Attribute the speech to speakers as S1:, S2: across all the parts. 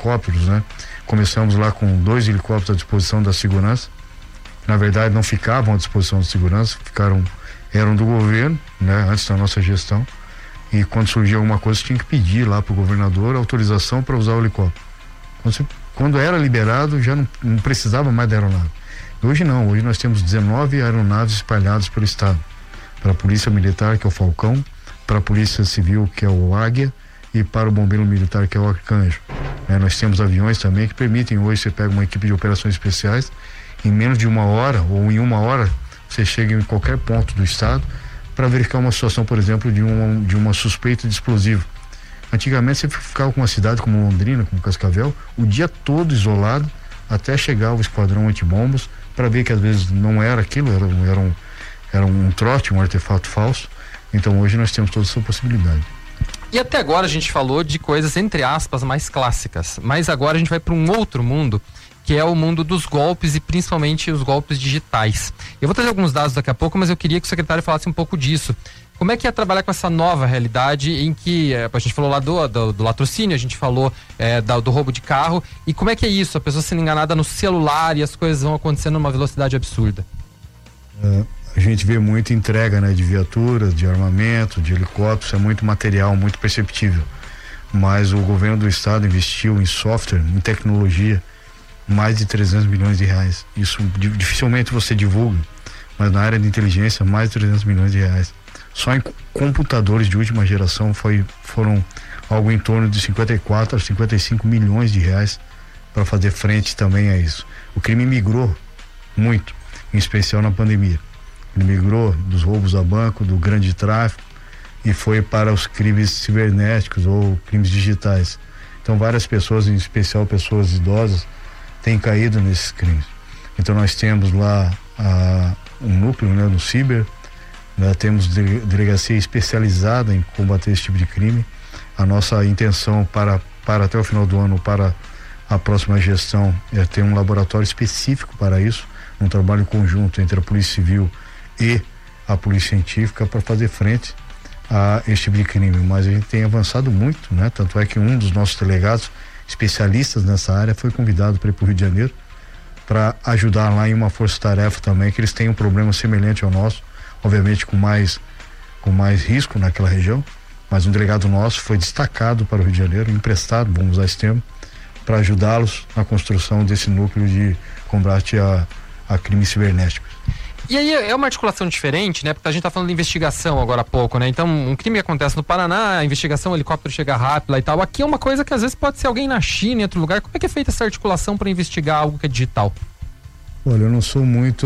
S1: helicópteros, né? Começamos lá com 2 helicópteros à disposição da segurança. Na verdade, não ficavam à disposição da segurança, eram do governo, né? Antes da nossa gestão. E quando surgia alguma coisa, tinha que pedir lá para o governador autorização para usar o helicóptero. Quando era liberado, já não precisava mais da aeronave. Hoje não, hoje nós temos 19 aeronaves espalhadas pelo estado. Para a Polícia Militar, que é o Falcão, para a Polícia Civil, que é o Águia, e para o Bombeiro Militar, que é o Arcanjo. Nós temos aviões também que permitem, hoje você pega uma equipe de operações especiais, em menos de 1 hora, ou em 1 hora, você chega em qualquer ponto do estado para verificar uma situação, por exemplo, de uma suspeita de explosivo. Antigamente você ficava com uma cidade como Londrina, como Cascavel, o dia todo isolado, até chegar o esquadrão antibombas, para ver que às vezes não era aquilo, era um trote, um artefato falso. Então hoje nós temos toda essa possibilidade.
S2: E até agora a gente falou de coisas, entre aspas, mais clássicas, mas agora a gente vai para um outro mundo, que é o mundo dos golpes e principalmente os golpes digitais. Eu vou trazer alguns dados daqui a pouco, mas eu queria que o secretário falasse um pouco disso. Como é que é trabalhar com essa nova realidade em que a gente falou lá do latrocínio, a gente falou do roubo de carro, e como é que é isso? A pessoa sendo enganada no celular e as coisas vão acontecendo numa velocidade absurda.
S1: A gente vê muita entrega, né, de viaturas, de armamento, de helicópteros, é muito material, muito perceptível. Mas o governo do estado investiu em software, em tecnologia, mais de 300 milhões de reais. Isso dificilmente você divulga, mas na área de inteligência, mais de 300 milhões de reais. Só em computadores de última geração foram algo em torno de 54 a 55 milhões de reais para fazer frente também a isso. O crime migrou muito, em especial na pandemia. Ele migrou dos roubos a banco, do grande tráfico, e foi para os crimes cibernéticos ou crimes digitais. Então várias pessoas, em especial pessoas idosas, têm caído nesses crimes. Então nós temos lá um núcleo, né, no ciber, temos delegacia especializada em combater esse tipo de crime. A nossa intenção para até o final do ano, para a próxima gestão, é ter um laboratório específico para isso, um trabalho conjunto entre a Polícia Civil e a Polícia Científica para fazer frente a esse tipo de crime. Mas a gente tem avançado muito, né? Tanto é que um dos nossos delegados especialistas nessa área foi convidado para ir para o Rio de Janeiro para ajudar lá em uma força-tarefa também, que eles têm um problema semelhante ao nosso, obviamente com mais risco naquela região, mas um delegado nosso foi destacado para o Rio de Janeiro, emprestado, vamos usar esse termo, para ajudá-los na construção desse núcleo de combate a crimes cibernéticos.
S2: E aí é uma articulação diferente, né? Porque a gente tá falando de investigação agora há pouco, né? Então, um crime acontece no Paraná, a investigação, o helicóptero chega rápido lá e tal. Aqui é uma coisa que às vezes pode ser alguém na China, em outro lugar. Como é que é feita essa articulação para investigar algo que é digital?
S1: Olha, eu não sou muito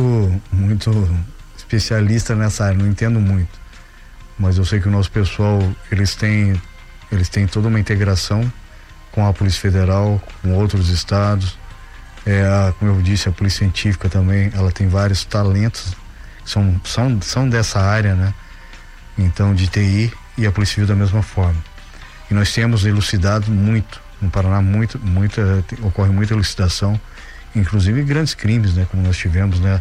S1: especialista nessa área, não entendo muito. Mas eu sei que o nosso pessoal, eles têm toda uma integração com a Polícia Federal, com outros estados. Como eu disse, a Polícia Científica também, ela tem vários talentos que são dessa área, né? Então, de TI, e a Polícia Civil da mesma forma. E nós temos elucidado muito, no Paraná, ocorre muita elucidação, inclusive grandes crimes, né? Como nós tivemos, né?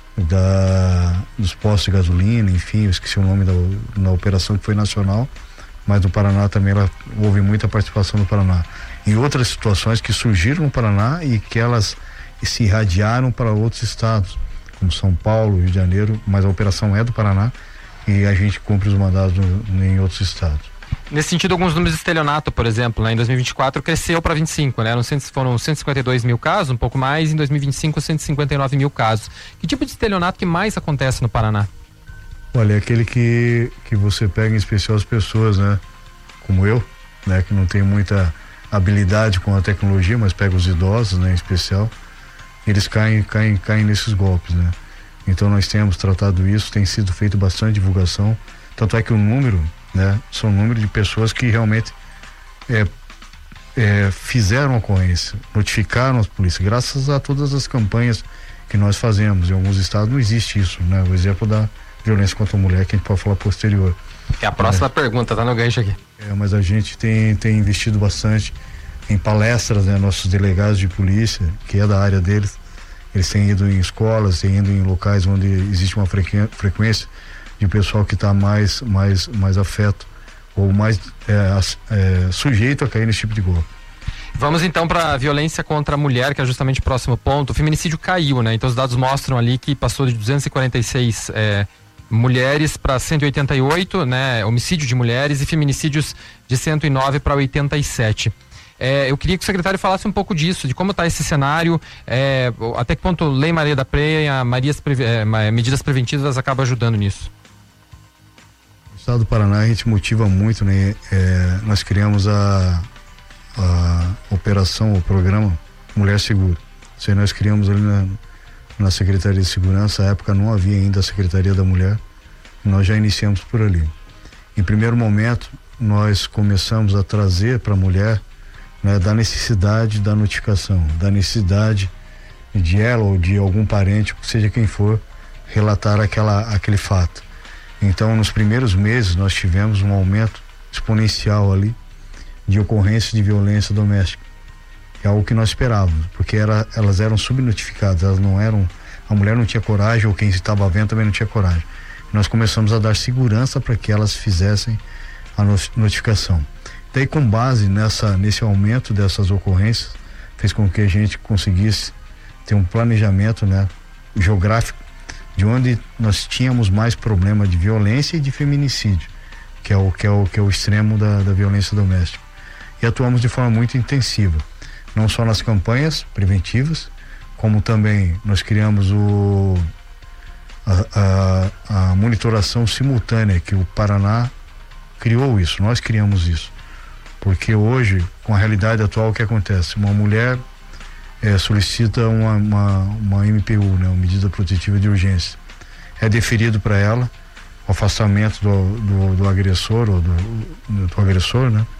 S1: Dos postos de gasolina, enfim, eu esqueci o nome da operação que foi nacional, mas no Paraná também houve muita participação do Paraná. Em outras situações que surgiram no Paraná e que elas se irradiaram para outros estados, como São Paulo, Rio de Janeiro, mas a operação é do Paraná e a gente cumpre os mandados em outros estados.
S2: Nesse sentido, alguns números de estelionato, por exemplo, né, em 2024 cresceu para 25, né? Foram 152 mil casos, um pouco mais, em 2025 159 mil casos. Que tipo de estelionato que mais acontece no Paraná?
S1: Olha, é aquele que você pega em especial as pessoas, né? Como eu, né? Que não tem muita habilidade com a tecnologia, mas pega os idosos, né? Em especial, eles caem nesses golpes, né? Então nós temos tratado isso, tem sido feito bastante divulgação, tanto é que o número, né? São número de pessoas que realmente fizeram a ocorrência, notificaram as polícias, graças a todas as campanhas que nós fazemos. Em alguns estados não existe isso, né? O exemplo da violência contra a mulher, que a gente pode falar posterior.
S2: É a próxima pergunta, tá no gancho aqui.
S1: Mas a gente tem investido bastante em palestras, né? Nossos delegados de polícia, que é da área deles, eles têm ido em escolas, têm ido em locais onde existe uma frequência de pessoal que está mais afeto ou mais sujeito a cair nesse tipo de golpe.
S2: Vamos então para a violência contra a mulher, que é justamente o próximo ponto. O feminicídio caiu, né? Então os dados mostram ali que passou de 246 mulheres para 188, né? Homicídio de mulheres, e feminicídios de 109 para 87. Eu queria que o secretário falasse um pouco disso, de como está esse cenário, até que ponto Lei Maria da Penha, medidas preventivas acabam ajudando nisso.
S1: No estado do Paraná a gente motiva muito, né? Nós criamos a operação, o programa Mulher Segura. Isso aí nós criamos ali na Secretaria de Segurança. Na época não havia ainda a Secretaria da Mulher, nós já iniciamos por ali. Em primeiro momento nós começamos a trazer para a mulher, né, da necessidade da notificação, da necessidade de ela ou de algum parente, seja quem for, relatar aquele fato. Então nos primeiros meses nós tivemos um aumento exponencial ali de ocorrência de violência doméstica. É algo que nós esperávamos, porque elas eram subnotificadas, elas não eram, a mulher não tinha coragem, ou quem estava vendo também não tinha coragem. Nós começamos a dar segurança para que elas fizessem a notificação. Daí, com base nesse aumento dessas ocorrências, fez com que a gente conseguisse ter um planejamento, né, geográfico, de onde nós tínhamos mais problema de violência e de feminicídio, que é o extremo da violência doméstica. E atuamos de forma muito intensiva, não só nas campanhas preventivas, como também nós criamos a monitoração simultânea, que o Paraná criou isso, nós criamos isso. Porque hoje, com a realidade atual, o que acontece? Uma mulher solicita uma MPU, né, uma medida protetiva de urgência. É deferido para ela o afastamento do agressor ou do agressor, né?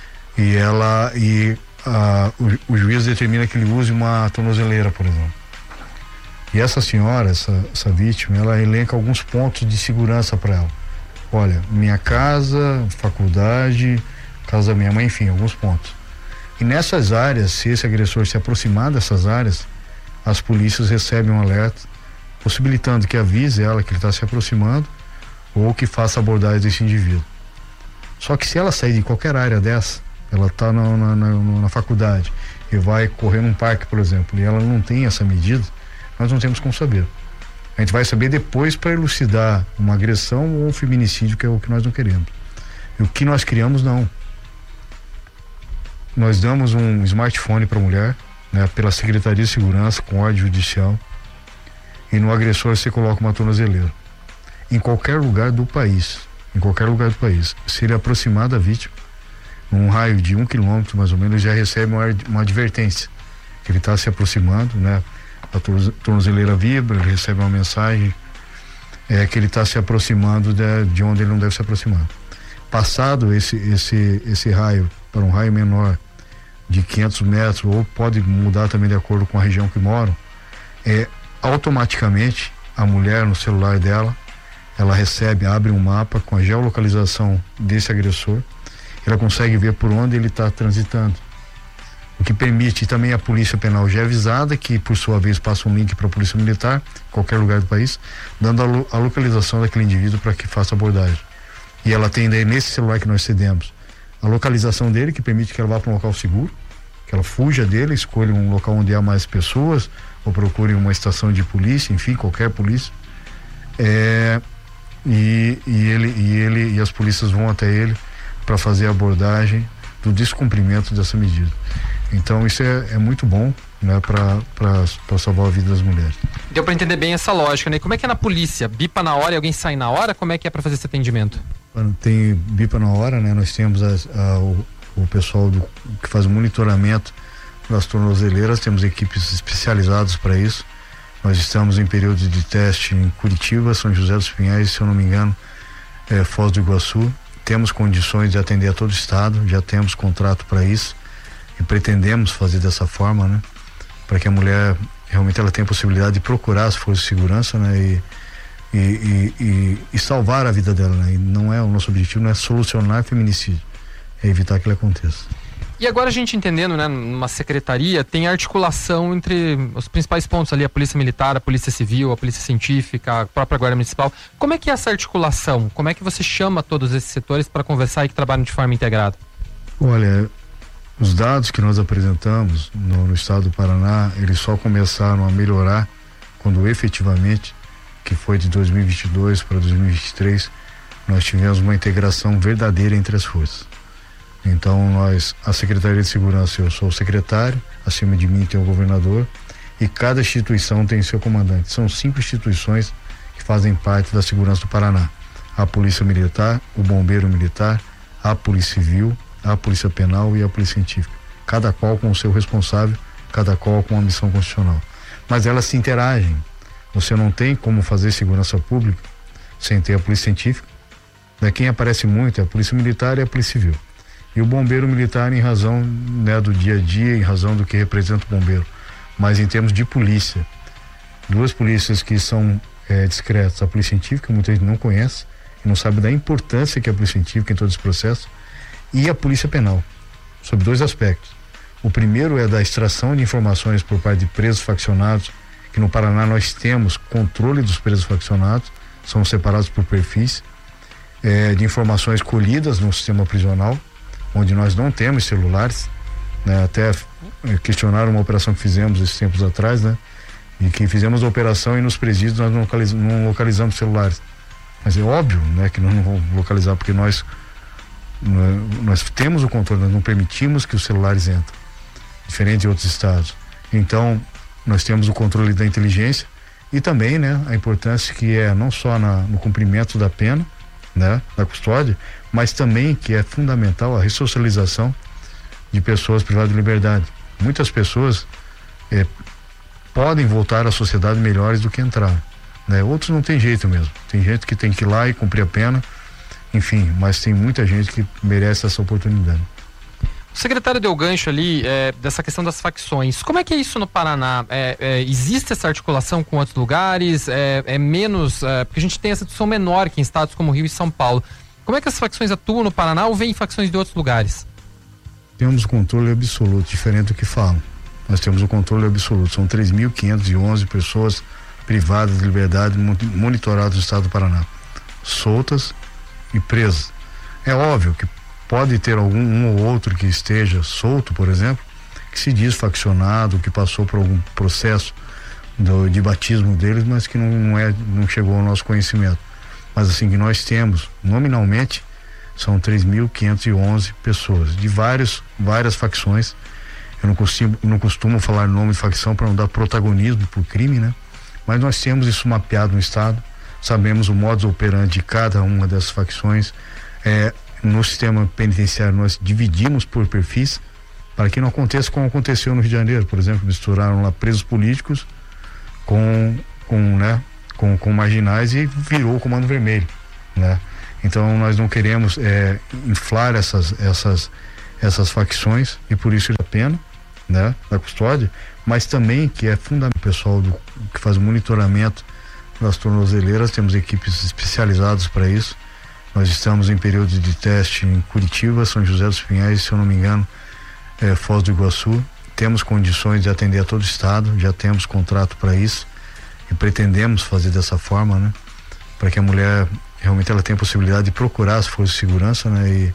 S1: O juiz determina que ele use uma tornozeleira, por exemplo. E essa senhora, essa vítima, ela elenca alguns pontos de segurança para ela. Olha, minha casa, faculdade, casa da minha mãe, enfim, alguns pontos. E nessas áreas, se esse agressor se aproximar dessas áreas, as polícias recebem um alerta, possibilitando que avise ela que ele está se aproximando ou que faça abordagem desse indivíduo. Só que se ela sair de qualquer área dessa, ela está na faculdade e vai correr num parque, por exemplo, e ela não tem essa medida, nós não temos como saber. A gente vai saber depois para elucidar uma agressão ou um feminicídio, que é o que nós não queremos. E o que nós criamos, não. Nós damos um smartphone para a mulher, né, pela Secretaria de Segurança, com ordem judicial, e no agressor você coloca uma tornozeleira. Em qualquer lugar do país, se ele aproximar da vítima, num raio de 1 quilômetro mais ou menos, já recebe uma advertência que ele está se aproximando, né? A tornozeleira vibra, ele recebe uma mensagem que ele está se aproximando de onde ele não deve se aproximar. Passado esse raio para um raio menor de 500 metros, ou pode mudar também de acordo com a região que moram, automaticamente a mulher no celular dela, ela abre um mapa com a geolocalização desse agressor, ela consegue ver por onde ele está transitando, o que permite também a polícia penal já avisada, que por sua vez passa um link para a polícia militar, em qualquer lugar do país, dando a localização daquele indivíduo para que faça abordagem. E ela tem daí nesse celular que nós cedemos a localização dele, que permite que ela vá para um local seguro, que ela fuja dele, escolha um local onde há mais pessoas, ou procure uma estação de polícia, enfim, qualquer polícia. E as polícias vão até ele para fazer a abordagem do descumprimento dessa medida. Então isso é muito bom, né, para salvar a vida das mulheres.
S2: Deu para entender bem essa lógica, né? Como é que é na polícia? Bipa na hora e alguém sai na hora? Como é que é para fazer esse atendimento?
S1: Tem bipa na hora, né? Nós temos o pessoal que faz o monitoramento das tornozeleiras, temos equipes especializadas para isso. Nós estamos em período de teste em Curitiba, São José dos Pinhais, se eu não me engano, Foz do Iguaçu. Temos condições de atender a todo o estado, já temos contrato para isso e pretendemos fazer dessa forma, né? Para que a mulher realmente ela tenha a possibilidade de procurar as forças de segurança, né? E salvar a vida dela, né? E não é o nosso objetivo, não é solucionar feminicídio, é evitar que ele aconteça.
S2: E agora a gente entendendo, né, numa secretaria tem articulação entre os principais pontos ali, a Polícia Militar, a Polícia Civil, a Polícia Científica, a própria Guarda Municipal. Como é que é essa articulação? Como é que você chama todos esses setores para conversar e que trabalham de forma integrada?
S1: Olha, Os dados que nós apresentamos no estado do Paraná, eles só começaram a melhorar quando efetivamente, que foi de 2022 para 2023, nós tivemos uma integração verdadeira entre as forças. Então a Secretaria de Segurança, eu sou o secretário, acima de mim tem o governador e cada instituição tem seu comandante. São 5 instituições que fazem parte da segurança do Paraná: a Polícia Militar, o Bombeiro Militar, a Polícia Civil, a Polícia Penal e a Polícia Científica, cada qual com o seu responsável, cada qual com uma missão constitucional. Mas elas se interagem. Você não tem como fazer segurança pública sem ter a Polícia Científica. Quem aparece muito é a Polícia Militar e a Polícia Civil. E o Bombeiro Militar em razão, né, do dia a dia, em razão do que representa o bombeiro. Mas em termos de polícia, 2 polícias que são discretas: a Polícia Científica, muita gente não conhece e não sabe da importância que é a Polícia Científica em todo esse processo, e a Polícia Penal, sob 2 aspectos. O primeiro é da extração de informações por parte de presos faccionados, que no Paraná nós temos controle dos presos faccionados, são separados por perfis, de informações colhidas no sistema prisional, onde nós não temos celulares, né? Até questionaram uma operação que fizemos esses tempos atrás, né? E que fizemos a operação e nos presídios nós não localizamos celulares. Mas é óbvio, né, que não vamos localizar, porque nós temos o controle, nós não permitimos que os celulares entrem, diferente de outros estados. Então nós temos o controle da inteligência e também, né, a importância que é não só no cumprimento da pena, né, da custódia, mas também que é fundamental a ressocialização de pessoas privadas de liberdade. Muitas pessoas podem voltar à sociedade melhores do que entraram, né? Outros não tem jeito mesmo. Tem gente que tem que ir lá e cumprir a pena, enfim, mas tem muita gente que merece essa oportunidade.
S2: O secretário deu gancho ali dessa questão das facções. Como é que é isso no Paraná? Existe essa articulação com outros lugares? É menos... porque a gente tem essa discussão menor que em estados como Rio e São Paulo. Como é que as facções atuam no Paraná ou vêm facções de outros lugares?
S1: Temos controle absoluto, diferente do que falam. Nós temos o controle absoluto. São 3.511 pessoas privadas de liberdade monitoradas no estado do Paraná, soltas e presas. É óbvio que pode ter um ou outro que esteja solto, por exemplo, que se diz faccionado, que passou por algum processo de batismo deles, mas que não chegou ao nosso conhecimento. Mas assim, que nós temos, nominalmente, são 3.511 pessoas, de várias facções. Eu não costumo falar nome de facção para não dar protagonismo por crime, né? Mas nós temos isso mapeado no estado, sabemos o modus operandi de cada uma dessas facções. No sistema penitenciário nós dividimos por perfis para que não aconteça como aconteceu no Rio de Janeiro, por exemplo, misturaram lá presos políticos com marginais e virou o Comando Vermelho, né? Então nós não queremos inflar essas facções e por isso a pena, né, da custódia, mas também que é fundamental o pessoal que faz o monitoramento das tornozeleiras. Temos equipes especializadas para isso. Nós estamos em período de teste em Curitiba, São José dos Pinhais, se eu não me engano, Foz do Iguaçu. Temos condições de atender a todo o estado, já temos contrato para isso e pretendemos fazer dessa forma, né, para que a mulher realmente ela tenha a possibilidade de procurar as forças de segurança, né,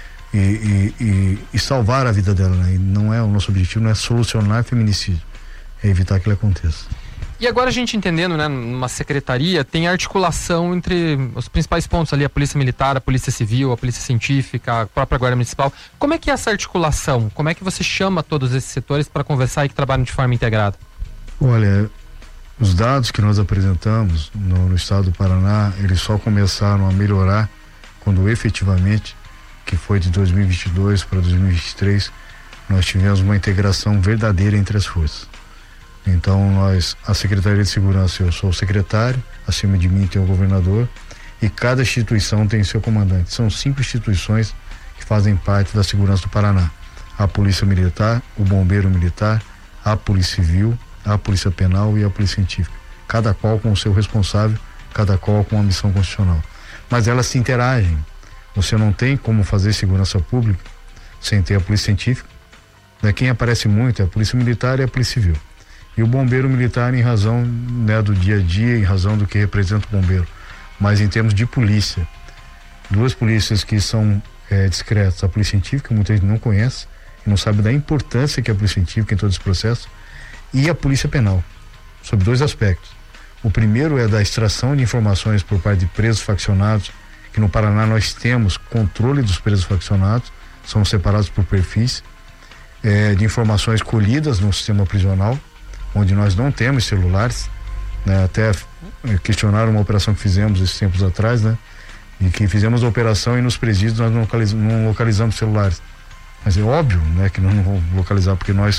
S1: e salvar a vida dela, né? E não é o nosso objetivo, não é solucionar feminicídio, é evitar que ele aconteça.
S2: E agora a gente entendendo, né, numa secretaria tem articulação entre os principais pontos ali, a Polícia Militar, a Polícia Civil, a Polícia Científica, a própria Guarda Municipal. Como é que é essa articulação? Como é que você chama todos esses setores para conversar e que trabalham de forma integrada?
S1: Olha, os dados que nós apresentamos no estado do Paraná, eles só começaram a melhorar quando efetivamente, que foi de 2022 para 2023, nós tivemos uma integração verdadeira entre as forças. Então a Secretaria de Segurança, eu sou o secretário, acima de mim tem o governador e cada instituição tem seu comandante. São 5 instituições que fazem parte da segurança do Paraná: a Polícia Militar, o Bombeiro Militar, a Polícia Civil, a Polícia Penal e a Polícia Científica, cada qual com o seu responsável, cada qual com uma missão constitucional. Mas elas se interagem. Você não tem como fazer segurança pública sem ter a Polícia Científica. Quem aparece muito é a Polícia Militar e a Polícia Civil. E o Bombeiro Militar em razão, né, do dia a dia, em razão do que representa o bombeiro. Mas em termos de polícia, 2 polícias que são discretas: a Polícia Científica, muita gente não conhece não sabe da importância que é a polícia científica em todo esse processo, e a polícia penal, sobre 2 aspectos. O primeiro é da extração de informações por parte de presos faccionados, que no Paraná nós temos controle dos presos faccionados, são separados por perfis, de informações colhidas no sistema prisional, onde nós não temos celulares, né? Até questionaram uma operação que fizemos esses tempos atrás, né? E que fizemos a operação e nos presídios nós não localizamos celulares. Mas é óbvio, né, que não vamos localizar, porque nós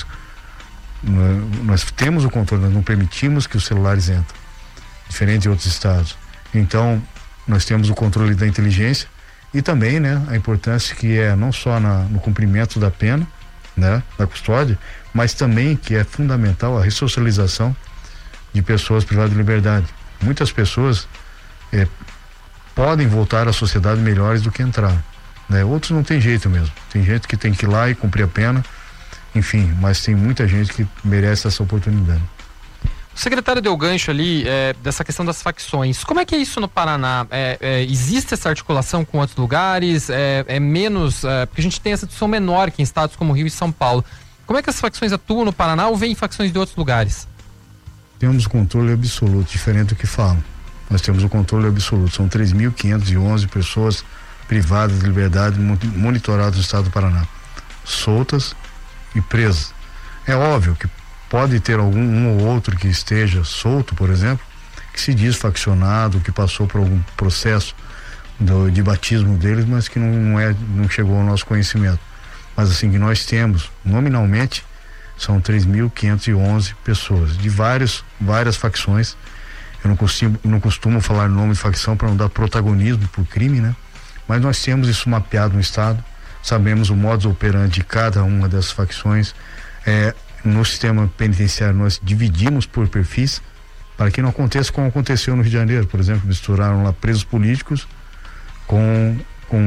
S1: temos o controle, nós não permitimos que os celulares entrem, diferente de outros estados. Então, nós temos o controle da inteligência e também, né, a importância que é não só no cumprimento da pena, né, da custódia, mas também que é fundamental a ressocialização de pessoas privadas de liberdade. Muitas pessoas podem voltar à sociedade melhores do que entraram, né? Outros não tem jeito mesmo. Tem gente que tem que ir lá e cumprir a pena, enfim, mas tem muita gente que merece essa oportunidade.
S2: O secretário deu gancho ali dessa questão das facções. Como é que é isso no Paraná? Existe essa articulação com outros lugares? É menos... porque a gente tem essa discussão menor que em estados como Rio e São Paulo. Como é que as facções atuam no Paraná ou vêm facções de outros lugares?
S1: Temos controle absoluto, diferente do que falam. Nós temos o controle absoluto. São 3.511 pessoas privadas de liberdade monitoradas no estado do Paraná, soltas e presas. É óbvio que pode ter um ou outro que esteja solto, por exemplo, que se diz faccionado, que passou por algum processo de batismo deles, mas que não chegou ao nosso conhecimento. Mas assim, que nós temos nominalmente são 3.511 pessoas de várias facções. Eu não costumo falar nome de facção para não dar protagonismo por crime, né? Mas nós temos isso mapeado no estado, sabemos o modus operandi de cada uma dessas facções. No sistema penitenciário nós dividimos por perfis para que não aconteça como aconteceu no Rio de Janeiro, por exemplo, misturaram lá presos políticos com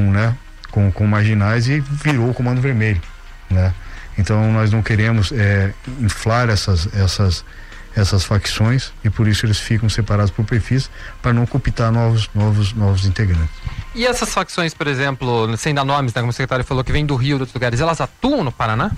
S1: marginais e virou o Comando Vermelho, né? Então nós não queremos inflar essas facções e por isso eles ficam separados por perfis para não cooptar novos integrantes.
S2: E essas facções, por exemplo, sem dar nomes, né, como o secretário falou, que vem do Rio, de outros lugares, elas atuam no Paraná?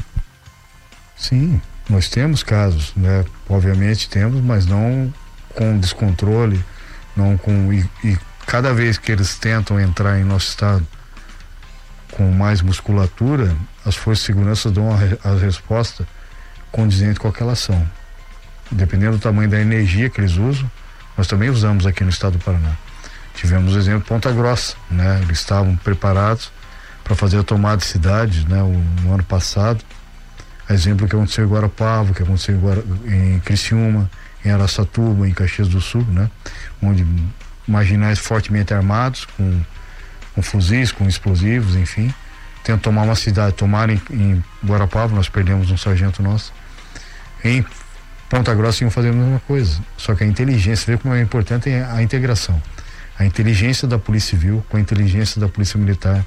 S1: Sim, nós temos casos, né? Obviamente temos, mas não com descontrole, não com e cada vez que eles tentam entrar em nosso estado com mais musculatura, as forças de segurança dão a resposta condizente com aquela ação. Dependendo do tamanho da energia que eles usam, nós também usamos aqui no estado do Paraná. Tivemos o exemplo de Ponta Grossa, né? Eles estavam preparados para fazer a tomada de cidades, né? No ano passado. Exemplo que aconteceu em Guarapava, que aconteceu em Criciúma, em Araçatuba, em Caxias do Sul, né? Onde marginais fortemente armados, com fuzis, com explosivos, enfim, tentam tomar uma cidade. Tomaram em Guarapava, nós perdemos um sargento nosso. Em Ponta Grossa iam fazer a mesma coisa, só que a inteligência, vê como é importante a integração. A inteligência da Polícia Civil com a inteligência da Polícia Militar.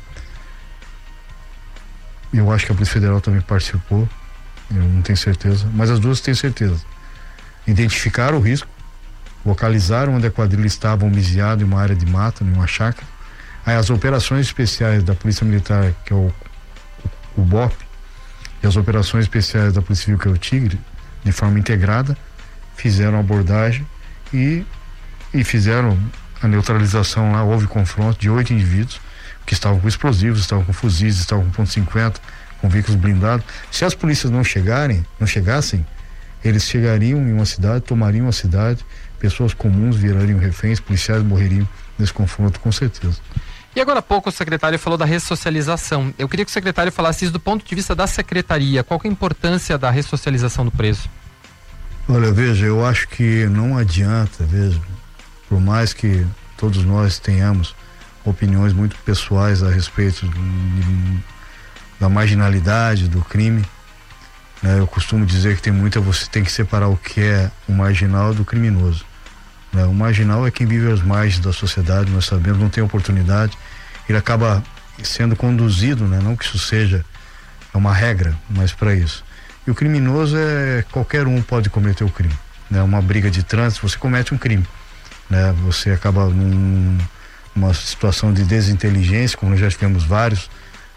S1: Eu acho que a Polícia Federal também participou, eu não tenho certeza, mas as duas tenho certeza. Identificaram o risco, localizaram onde a quadrilha estava homiziada em uma área de mata, em uma chácara. Aí as operações especiais da Polícia Militar, que é o BOP, e as operações especiais da Polícia Civil, que é o Tigre, de forma integrada, fizeram a abordagem e fizeram a neutralização lá. Houve confronto de 8 indivíduos que estavam com explosivos, estavam com fuzis, estavam com .50, com veículos blindados. Se as polícias não chegassem, eles chegariam em uma cidade, tomariam a cidade, pessoas comuns virariam reféns, policiais morreriam nesse confronto, com certeza.
S2: E agora há pouco o secretário falou da ressocialização. Eu queria que o secretário falasse isso do ponto de vista da secretaria. Qual que é a importância da ressocialização do preso?
S1: Olha, veja, eu acho que não adianta, veja, por mais que todos nós tenhamos opiniões muito pessoais a respeito da marginalidade, do crime, né? Eu costumo dizer que você tem que separar o que é o marginal do criminoso. O marginal é quem vive às margens da sociedade, nós sabemos, não tem oportunidade, ele acaba sendo conduzido, né? Não que isso seja uma regra, mas para isso. E o criminoso qualquer um pode cometer o crime, né? Uma briga de trânsito, você comete um crime, né? Você acaba numa situação de desinteligência, como nós já tivemos vários,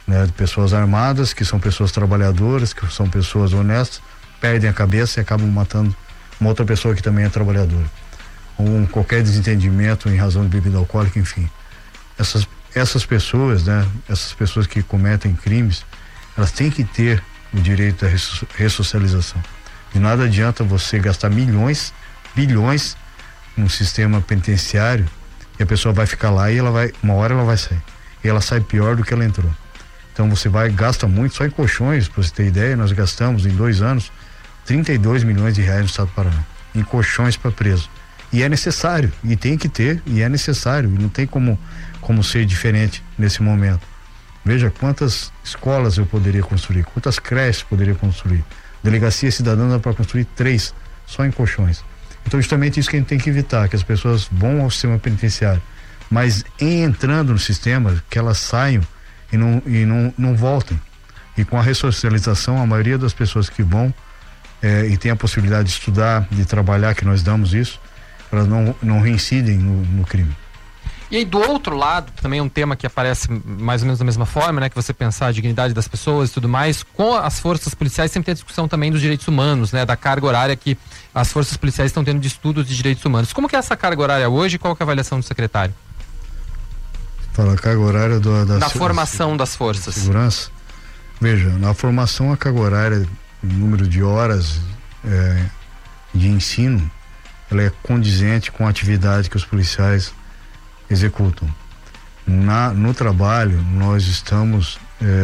S1: né, de pessoas armadas, que são pessoas trabalhadoras, que são pessoas honestas, perdem a cabeça e acabam matando uma outra pessoa que também é trabalhadora. Ou qualquer desentendimento em razão de bebida alcoólica, enfim. Essas pessoas, né, essas pessoas que cometem crimes, elas têm que ter o direito à ressocialização. De nada adianta você gastar milhões, bilhões num sistema penitenciário e a pessoa vai ficar lá e uma hora ela vai sair. E ela sai pior do que ela entrou. Então você gasta muito, só em colchões, para você ter ideia, nós gastamos em 2 anos 32 milhões de reais no estado do Paraná, em colchões para preso. E é necessário, e tem que ter, e é necessário, e não tem como ser diferente nesse momento. Veja quantas escolas eu poderia construir, quantas creches poderia construir. Delegacia cidadã dá para construir 3, só em colchões. Então justamente isso que a gente tem que evitar, que as pessoas vão ao sistema penitenciário, mas entrando no sistema, que elas saiam e não voltem. E com a ressocialização, a maioria das pessoas que vão e tem a possibilidade de estudar, de trabalhar, que nós damos isso, elas não reincidem no crime.
S2: E aí do outro lado, também é um tema que aparece mais ou menos da mesma forma, né? Que você pensar a dignidade das pessoas e tudo mais, com as forças policiais sempre tem a discussão também dos direitos humanos, né? Da carga horária que as forças policiais estão tendo de estudos de direitos humanos. Como que é essa carga horária hoje e qual que é a avaliação do secretário?
S1: Fala, a carga horária
S2: da formação das forças.
S1: Segurança. Veja, na formação a carga horária, o número de horas de ensino, ela é condizente com a atividade que os policiais executam. No trabalho, nós estamos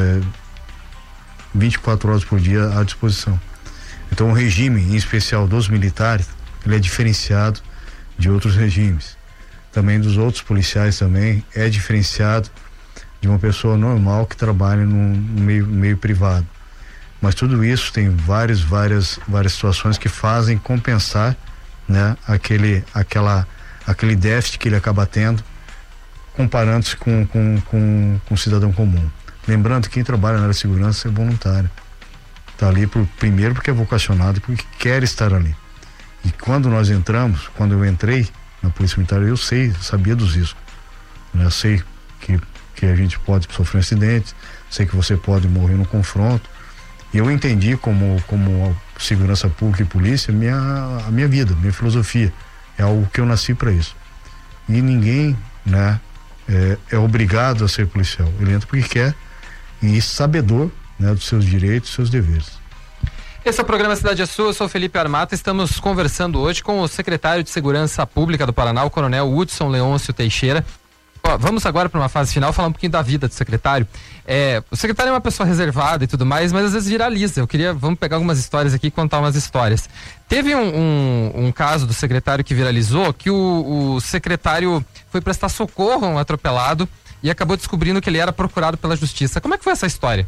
S1: 24 horas por dia à disposição. Então o regime, em especial dos militares, ele é diferenciado de outros regimes. Também dos outros policiais também é diferenciado de uma pessoa normal que trabalha no meio privado. Mas tudo isso tem várias situações que fazem compensar, né, aquele déficit que ele acaba tendo, comparando-se com o cidadão comum. Lembrando que quem trabalha na área de segurança é voluntário. Está ali primeiro porque é vocacionado, porque quer estar ali. E quando eu entrei na Polícia Militar, eu sabia dos riscos. Né? Eu sei que a gente pode sofrer um acidente, sei que você pode morrer no confronto. E eu entendi como segurança pública e polícia a minha vida, minha filosofia. É algo que eu nasci para isso. E ninguém, né, é obrigado a ser policial. Ele entra porque quer e sabedor, né, dos seus direitos, dos seus deveres.
S2: Esse é o programa Cidade é Sua, eu sou Felipe Armata, estamos conversando hoje com o secretário de Segurança Pública do Paraná, o coronel Hudson Leôncio Teixeira. Vamos agora para uma fase final, falar um pouquinho da vida do secretário. O secretário é uma pessoa reservada e tudo mais, mas às vezes viraliza. Vamos pegar algumas histórias aqui e contar umas histórias. Teve um caso do secretário que viralizou, que o secretário foi prestar socorro a um atropelado e acabou descobrindo que ele era procurado pela justiça. Como é que foi essa história?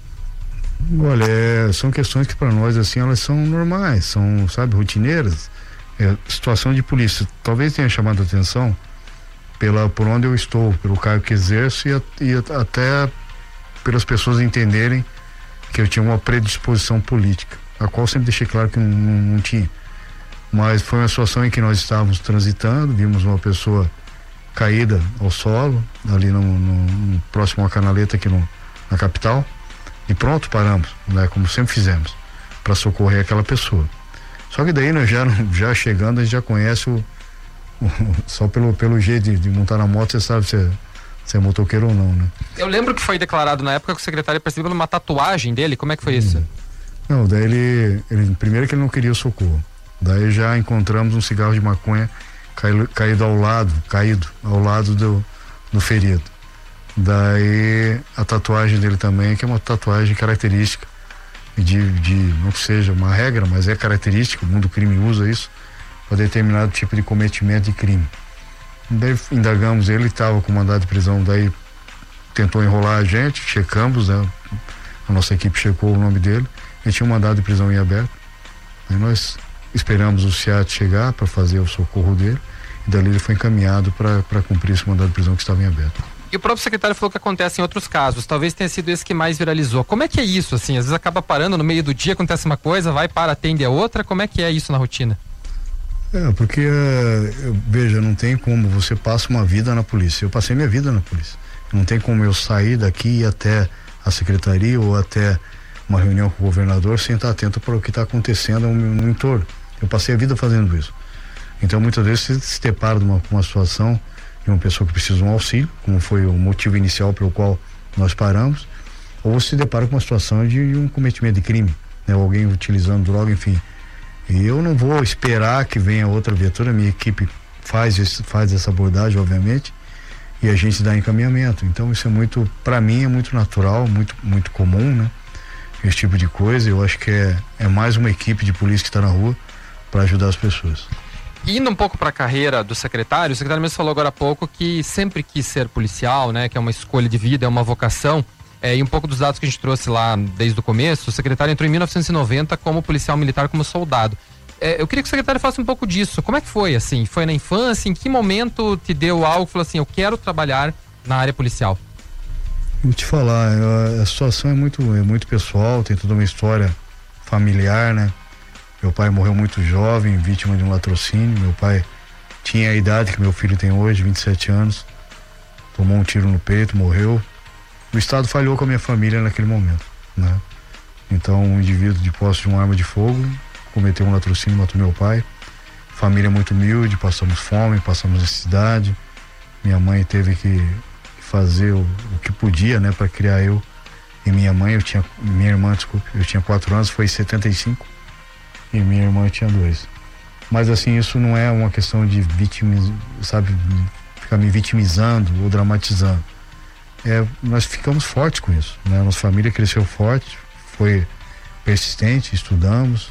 S1: Olha, são questões que para nós, assim, elas são normais, são, sabe, rotineiras. Situação de polícia. Talvez tenha chamado a atenção por onde eu estou, pelo cargo que exerço e até pelas pessoas entenderem que eu tinha uma predisposição política, a qual sempre deixei claro que não tinha. Mas foi uma situação em que nós estávamos transitando, vimos uma pessoa caída ao solo, ali no próximo à canaleta aqui na capital, e pronto, paramos, né, como sempre fizemos, para socorrer aquela pessoa. Só que daí nós já chegando, a gente já conhece só pelo jeito de montar na moto, você sabe se é motoqueiro ou não, né?
S2: Eu lembro que foi declarado na época que o secretário percebeu uma tatuagem dele. Como é que foi isso?
S1: Não, daí ele primeiro que ele não queria o socorro. Daí já encontramos um cigarro de maconha caído ao lado do ferido. Daí a tatuagem dele também, que é uma tatuagem característica não que seja uma regra, mas é característica, o mundo do crime usa isso para determinado tipo de cometimento de crime. Daí indagamos ele, estava com mandado de prisão, daí tentou enrolar a gente, checamos, né? A nossa equipe checou o nome dele, ele tinha um mandado de prisão em aberto. Aí nós esperamos o SEAT chegar para fazer o socorro dele e dali ele foi encaminhado para cumprir esse mandado de prisão que estava em aberto.
S2: E o próprio secretário falou que acontece em outros casos, talvez tenha sido esse que mais viralizou. Como é que é isso, assim? Às vezes acaba parando no meio do dia, acontece uma coisa, atende a outra, como é que é isso na rotina?
S1: Porque, veja, não tem como você passa uma vida na polícia. Eu passei minha vida na polícia. Não tem como eu sair daqui e ir até a secretaria ou até uma reunião com o governador sem estar atento para o que está acontecendo no entorno. Eu passei a vida fazendo isso. Então muitas vezes você se depara com uma situação de uma pessoa que precisa de um auxílio, como foi o motivo inicial pelo qual nós paramos, ou você se depara com uma situação de um cometimento de crime, né? Alguém utilizando droga, enfim. E eu não vou esperar que venha outra viatura, a minha equipe faz essa abordagem, obviamente, e a gente dá encaminhamento. Então isso é muito, para mim é muito natural, muito comum, né? Esse tipo de coisa. Eu acho que é mais uma equipe de polícia que está na rua para ajudar as pessoas.
S2: Indo um pouco para a carreira do secretário, o secretário mesmo falou agora há pouco que sempre quis ser policial, né? Que é uma escolha de vida, é uma vocação. E um pouco dos dados que a gente trouxe lá desde o começo, o secretário entrou em 1990 como policial militar, como soldado. Eu queria que o secretário falasse um pouco disso. Como é que foi, assim? Foi na infância? Em que momento te deu algo que falou assim, eu quero trabalhar na área policial?
S1: Vou te falar, a situação é muito pessoal, tem toda uma história familiar, né? Meu pai morreu muito jovem, vítima de um latrocínio. Meu pai tinha a idade que meu filho tem hoje, 27 anos. Tomou um tiro no peito, morreu. O Estado falhou com a minha família naquele momento, né? Então, um indivíduo de posse de uma arma de fogo cometeu um latrocínio, matou meu pai. Família muito humilde, passamos fome, passamos necessidade. Minha mãe teve que fazer o que podia, né, para criar eu e minha mãe. Minha irmã, desculpe, eu tinha 4 anos, foi em 75, e minha irmã tinha 2. Mas assim, isso não é uma questão de ficar me vitimizando ou dramatizando. Nós ficamos fortes com isso, né? Nossa família cresceu forte, foi persistente, estudamos,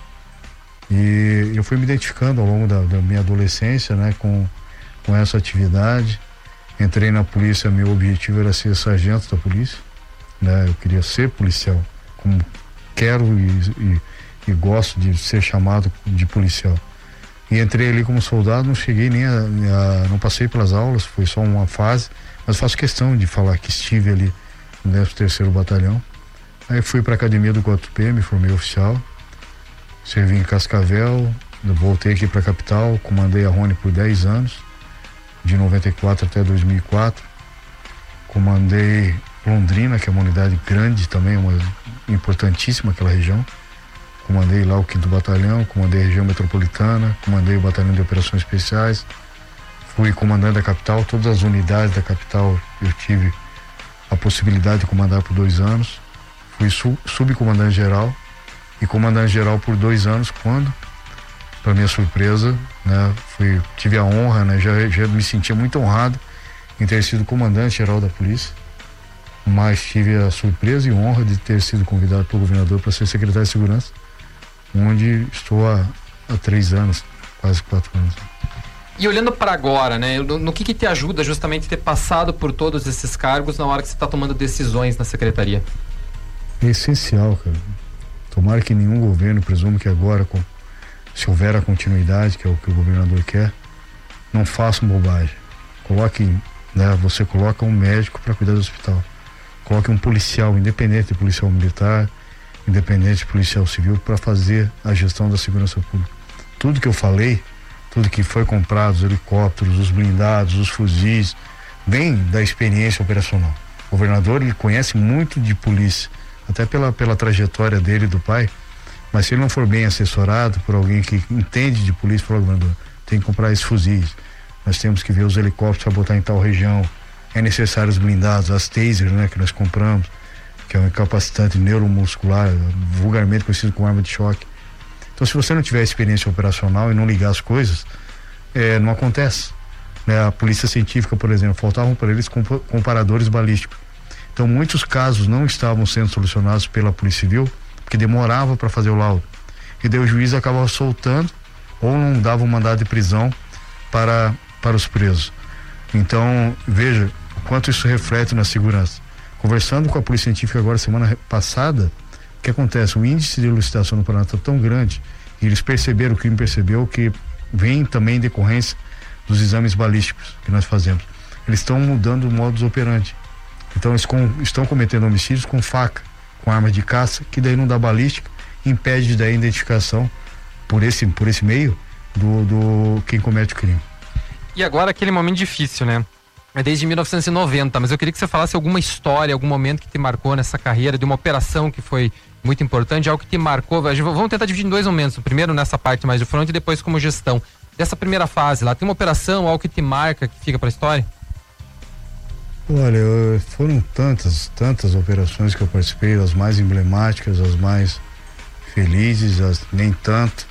S1: e eu fui me identificando ao longo da minha adolescência, né, com essa atividade. Entrei na polícia, meu objetivo era ser sargento da polícia, né? Eu queria ser policial, como quero e gosto de ser chamado de policial. E entrei ali como soldado, não cheguei nem não passei pelas aulas, foi só uma fase, mas faço questão de falar que estive ali no 13º Batalhão. Aí fui para a academia do 4P, me formei oficial, servi em Cascavel, voltei aqui para a capital, comandei a Rony por 10 anos, de 94 até 2004. Comandei Londrina, que é uma unidade grande também, uma importantíssima aquela região. Comandei lá o 5º Batalhão, comandei a região metropolitana, comandei o Batalhão de Operações Especiais, fui comandante da capital, todas as unidades da capital eu tive a possibilidade de comandar por 2 anos. Fui subcomandante geral e comandante geral por 2 anos, quando, para minha surpresa, né, tive a honra, né, já me sentia muito honrado em ter sido comandante geral da polícia, mas tive a surpresa e honra de ter sido convidado pelo governador para ser secretário de segurança, onde estou há 3 anos, quase 4 anos.
S2: E olhando para agora, né, no que te ajuda justamente ter passado por todos esses cargos na hora que você está tomando decisões na secretaria?
S1: É essencial, cara. Tomara que nenhum governo, presumo que agora, se houver a continuidade, que é o que o governador quer, não façam bobagem. Você coloca um médico para cuidar do hospital. Coloque um policial, independente de policial militar, independente de policial civil, para fazer a gestão da segurança pública. Tudo que eu falei, tudo que foi comprado, os helicópteros, os blindados, os fuzis, vem da experiência operacional. O governador, ele conhece muito de polícia, até pela trajetória dele e do pai, mas se ele não for bem assessorado por alguém que entende de polícia, fala, governador, tem que comprar esses fuzis, nós temos que ver os helicópteros para botar em tal região, é necessário os blindados, as tasers, né, que nós compramos, que é um incapacitante neuromuscular, vulgarmente conhecido como arma de choque. Então, se você não tiver experiência operacional e não ligar as coisas, não acontece, né? A polícia científica, por exemplo, faltavam para eles comparadores balísticos. Então, muitos casos não estavam sendo solucionados pela Polícia Civil, porque demorava para fazer o laudo. E daí o juiz acabava soltando ou não dava um mandado de prisão para os presos. Então, veja o quanto isso reflete na segurança. Conversando com a Polícia Científica agora, semana passada, o que acontece? O índice de elucidação no Paraná está tão grande, e eles perceberam, o crime percebeu, que vem também em decorrência dos exames balísticos que nós fazemos. Eles estão mudando o modus operandi. Então eles estão cometendo homicídios com faca, com arma de caça, que daí não dá balística, impede daí a identificação por esse meio do quem comete o crime.
S2: E agora aquele momento difícil, né? é desde 1990, mas eu queria que você falasse alguma história, algum momento que te marcou nessa carreira, de uma operação que foi muito importante, algo que te marcou. Vamos tentar dividir em dois momentos, primeiro nessa parte mais de front e depois como gestão. Dessa primeira fase lá, tem uma operação, algo que te marca, que fica para a história?
S1: Olha, foram tantas operações que eu participei, as mais emblemáticas, as mais felizes, as nem tanto,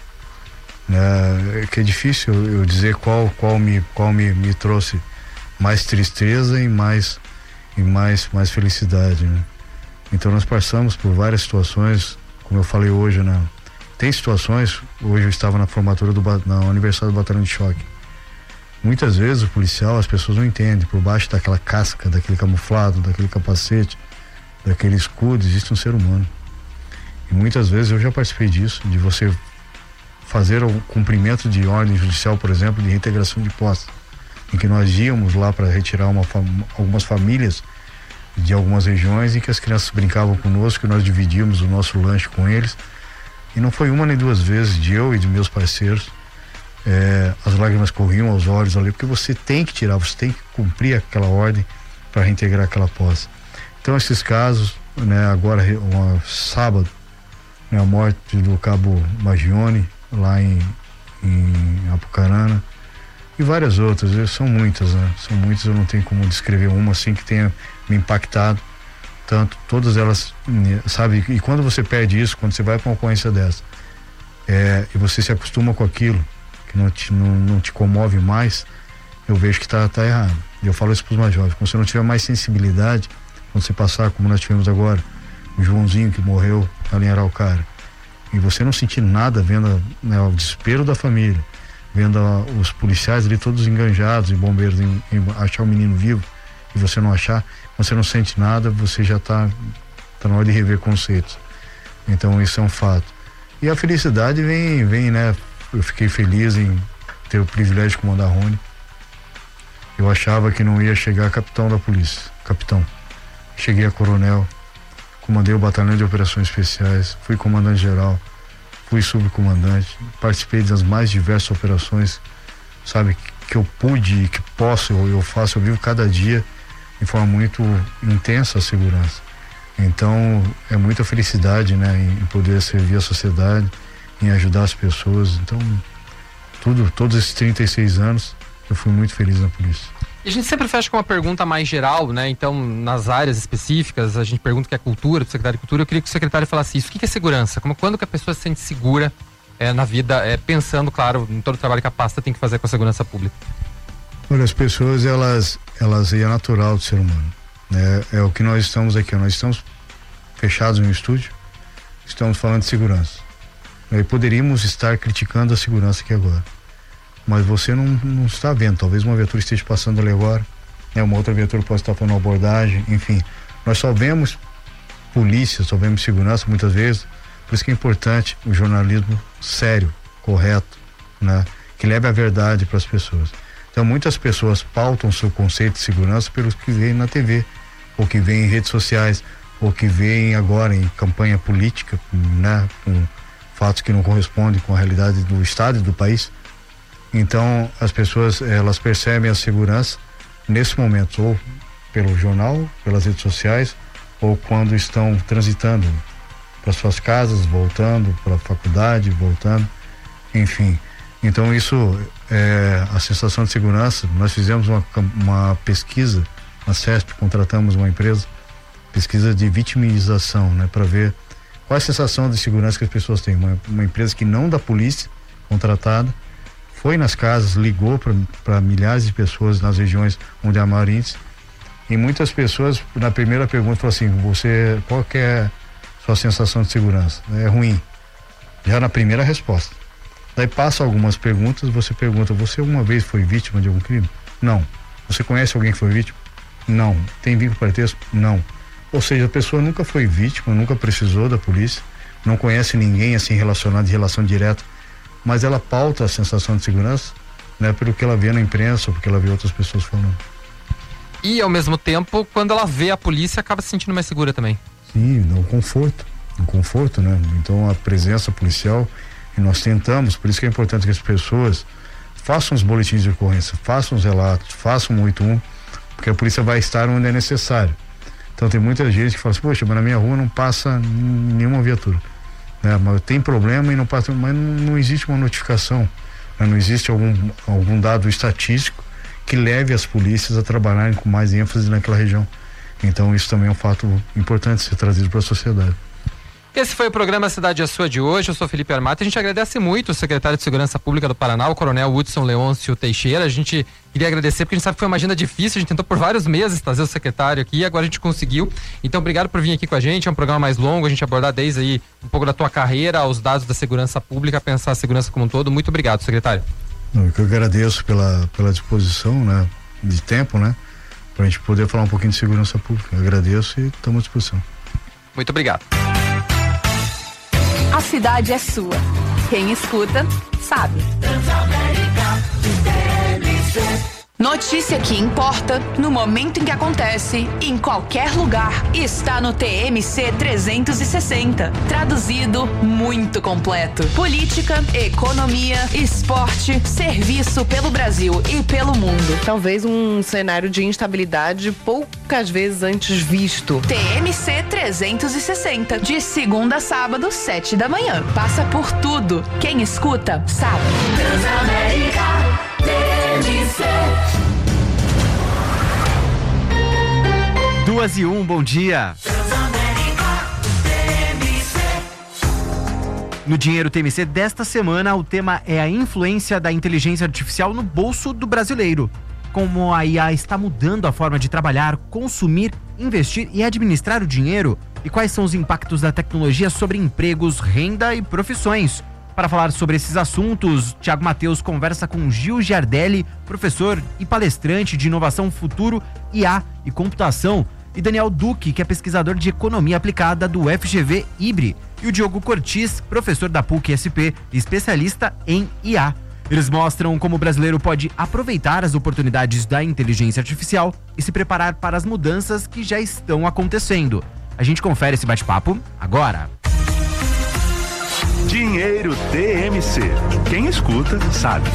S1: né? Que é difícil eu dizer qual me trouxe mais tristeza e mais felicidade, né? Então nós passamos por várias situações, como eu falei hoje, né? Tem situações, hoje eu estava na formatura na Universidade do Batalhão de Choque. Muitas vezes o policial, as pessoas não entendem, por baixo daquela casca, daquele camuflado, daquele capacete, daquele escudo, existe um ser humano. E muitas vezes eu já participei disso, de você fazer o cumprimento de ordem judicial, por exemplo, de reintegração de posse, em que nós íamos lá para retirar algumas famílias de algumas regiões em que as crianças brincavam conosco, e nós dividíamos o nosso lanche com eles. E não foi uma nem duas vezes, de eu e de meus parceiros, as lágrimas corriam aos olhos ali, porque você tem que tirar, você tem que cumprir aquela ordem para reintegrar aquela posse. Então esses casos, né, agora sábado, né, a morte do cabo Magione lá em Apucarana, e várias outras, são muitas, né? São muitas, eu não tenho como descrever uma assim que tenha me impactado tanto, todas elas, sabe? E quando você perde isso, quando você vai para uma ocorrência dessa, e você se acostuma com aquilo, que não te comove mais, eu vejo que tá errado. E eu falo isso para os mais jovens, quando você não tiver mais sensibilidade, quando você passar, como nós tivemos agora, o Joãozinho que morreu ali em Araucária, e você não sentir nada vendo, né, o desespero da família, vendo os policiais ali todos enganjados e bombeiros em achar o menino vivo, e você não achar, você não sente nada, você já tá na hora de rever conceitos. Então isso é um fato. E a felicidade vem, né? Eu fiquei feliz em ter o privilégio de comandar a Rony. Eu achava que não ia chegar a capitão da polícia, capitão. Cheguei a coronel, comandei o batalhão de operações especiais, fui comandante geral, fui subcomandante, participei das mais diversas operações, sabe, que eu pude e que posso, eu faço, eu vivo cada dia de forma muito intensa a segurança. Então é muita felicidade, né, em poder servir a sociedade, em ajudar as pessoas. Então todos esses 36 anos eu fui muito feliz na polícia.
S2: E a gente sempre fecha com uma pergunta mais geral, né? Então, nas áreas específicas, a gente pergunta o que é cultura, do secretário de cultura. Eu queria que o secretário falasse isso. O que é segurança? Quando que a pessoa se sente segura na vida, pensando, claro, em todo o trabalho que a pasta tem que fazer com a segurança pública?
S1: Olha, as pessoas, elas é natural do ser humano, né? É o que nós estamos aqui, nós estamos fechados no estúdio, estamos falando de segurança. E poderíamos estar criticando a segurança aqui agora, mas você não está vendo. Talvez uma viatura esteja passando ali agora, né? Uma outra viatura pode estar fazendo uma abordagem, enfim. Nós só vemos polícia, só vemos segurança muitas vezes. Por isso que é importante o jornalismo sério, correto, né? Que leve a verdade para as pessoas. Então muitas pessoas pautam seu conceito de segurança pelos que veem na TV, ou que veem em redes sociais, ou que veem agora em campanha política, né? Com fatos que não correspondem com a realidade do estado e do país. Então as pessoas, elas percebem a segurança nesse momento, ou pelo jornal, pelas redes sociais, ou quando estão transitando para suas casas, voltando para a faculdade, voltando, enfim. Então isso a sensação de segurança. Nós fizemos uma pesquisa na CESP, contratamos uma empresa, pesquisa de vitimização, né, para ver qual é a sensação de segurança que as pessoas têm. Uma empresa que não da polícia, contratada, foi nas casas, ligou para milhares de pessoas nas regiões onde há maior índice, e muitas pessoas, na primeira pergunta, falaram assim: qual que é a sua sensação de segurança? É ruim, já na primeira resposta. Daí passa algumas perguntas, você pergunta: você alguma vez foi vítima de algum crime? Não. Você conhece alguém que foi vítima? Não. Tem vínculo parentesco? Não. Ou seja, a pessoa nunca foi vítima, nunca precisou da polícia, não conhece ninguém assim relacionado, de relação direta, mas ela pauta a sensação de segurança, né, pelo que ela vê na imprensa, ou porque ela vê outras pessoas falando.
S2: E ao mesmo tempo, quando ela vê a polícia, acaba se sentindo mais segura também.
S1: Sim, no conforto, né? Então a presença policial, e nós tentamos, por isso que é importante que as pessoas façam os boletins de ocorrência, façam os relatos, façam o 181, porque a polícia vai estar onde é necessário. Então tem muita gente que fala assim, poxa, mas na minha rua não passa nenhuma viatura, né? Mas tem problema e não passa, mas não existe uma notificação, né? Não existe algum dado estatístico que leve as polícias a trabalharem com mais ênfase naquela região. Então isso também é um fato importante ser trazido para a sociedade.
S2: Esse foi o programa Cidade é Sua de hoje. Eu sou Felipe Armato. A gente agradece muito o secretário de Segurança Pública do Paraná, o coronel Hudson Leôncio Teixeira. A gente queria agradecer porque a gente sabe que foi uma agenda difícil. A gente tentou por vários meses trazer o secretário aqui e agora a gente conseguiu. Então, obrigado por vir aqui com a gente. É um programa mais longo. A gente abordar desde aí um pouco da tua carreira, aos dados da segurança pública, pensar a segurança como um todo. Muito obrigado, secretário.
S1: Eu que agradeço pela disposição, né, de tempo, né, pra gente poder falar um pouquinho de segurança pública. Eu agradeço e estamos à disposição.
S2: Muito obrigado.
S3: A cidade é sua. Quem escuta, sabe. Notícia que importa, no momento em que acontece, em qualquer lugar, está no TMC 360. Traduzido, muito completo. Política, economia, esporte, serviço pelo Brasil e pelo mundo.
S4: Talvez um cenário de instabilidade poucas vezes antes visto.
S3: TMC 360, de segunda a sábado, 7 da manhã. Passa por tudo. Quem escuta, sabe. Transamérica.
S5: 2:01, bom dia. No Dinheiro TMC desta semana, o tema é a influência da inteligência artificial no bolso do brasileiro. Como a IA está mudando a forma de trabalhar, consumir, investir e administrar o dinheiro, e quais são os impactos da tecnologia sobre empregos, renda e profissões. Para falar sobre esses assuntos, Thiago Mateus conversa com Gil Giardelli, professor e palestrante de inovação futuro, IA e computação, e Daniel Duque, que é pesquisador de economia aplicada do FGV IBRE, e o Diogo Cortis, professor da PUC-SP e especialista em IA. Eles mostram como o brasileiro pode aproveitar as oportunidades da inteligência artificial e se preparar para as mudanças que já estão acontecendo. A gente confere esse bate-papo agora.
S6: Dinheiro TMC. Quem escuta, sabe.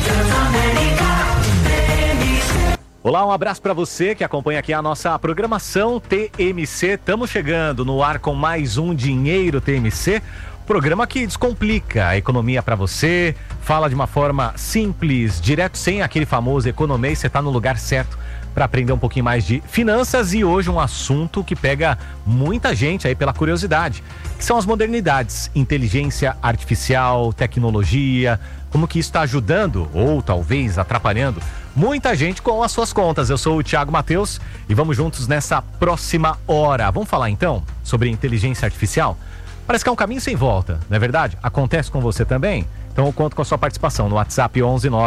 S6: Olá, um abraço para você que acompanha aqui a nossa programação TMC. Estamos chegando no ar com mais um Dinheiro TMC. Programa que descomplica a economia para você, fala de uma forma simples, direto, sem aquele famoso economês. Você está no lugar certo para aprender um pouquinho mais de finanças, e hoje um assunto que pega muita gente aí pela curiosidade, que são as modernidades, inteligência artificial, tecnologia, como que isso está ajudando ou talvez atrapalhando muita gente com as suas contas. Eu sou o Thiago Mateus e vamos juntos nessa próxima hora. Vamos falar então sobre inteligência artificial? Parece que é um caminho sem volta, não é verdade? Acontece com você também? Então eu conto com a sua participação no WhatsApp